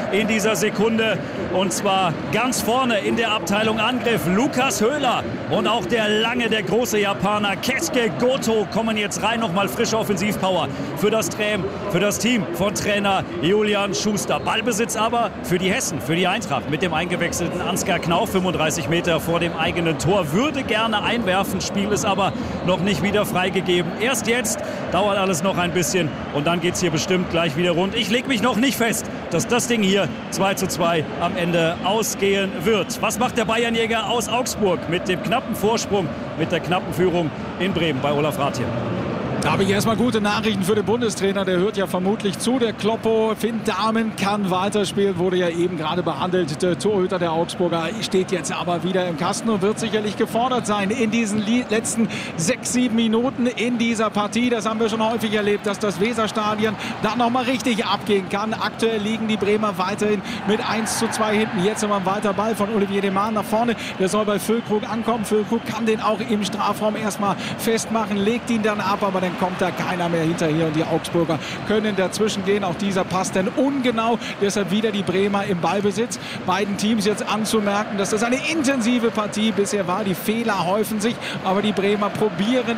in dieser Sekunde. Und zwar ganz vorne in der Abteilung Angriff. Lukas Höhler und auch der große Japaner Keisuke Goto kommen jetzt rein. Nochmal frische Offensivpower für das Team von Trainer Julian Schuster. Ballbesitz aber für die Hessen, für die Eintracht mit dem eingewechselten Ansgar Knauf, 35 Meter vor dem eigenen Tor. Würde gerne einwerfen, Spiel ist aber noch nicht wieder freigegeben. Erst jetzt, dauert alles noch ein bisschen und dann geht es hier bestimmt gleich wieder rund. Ich lege mich noch nicht fest, dass das Ding hier 2:2 am Ende ausgehen wird. Was macht der Bayernjäger aus Augsburg mit dem knappen Vorsprung, mit der knappen Führung in Bremen bei Olaf Rath hier? Da habe ich erstmal gute Nachrichten für den Bundestrainer. Der hört ja vermutlich zu. Der Kloppo, Finn Dahmen, kann weiterspielen. Wurde ja eben gerade behandelt. Der Torhüter der Augsburger steht jetzt aber wieder im Kasten und wird sicherlich gefordert sein in diesen letzten 6-7 Minuten in dieser Partie. Das haben wir schon häufig erlebt, dass das Weserstadion da nochmal richtig abgehen kann. Aktuell liegen die Bremer weiterhin mit 1:2 hinten. Jetzt immer ein weiter Ball von Olivier Deman nach vorne. Der soll bei Füllkrug ankommen. Füllkrug kann den auch im Strafraum erstmal festmachen, legt ihn dann ab, aber dann kommt da keiner mehr hinterher und die Augsburger können dazwischen gehen. Auch dieser passt dann ungenau. Deshalb wieder die Bremer im Ballbesitz. Beiden Teams jetzt anzumerken, dass das eine intensive Partie bisher war. Die Fehler häufen sich, aber die Bremer probieren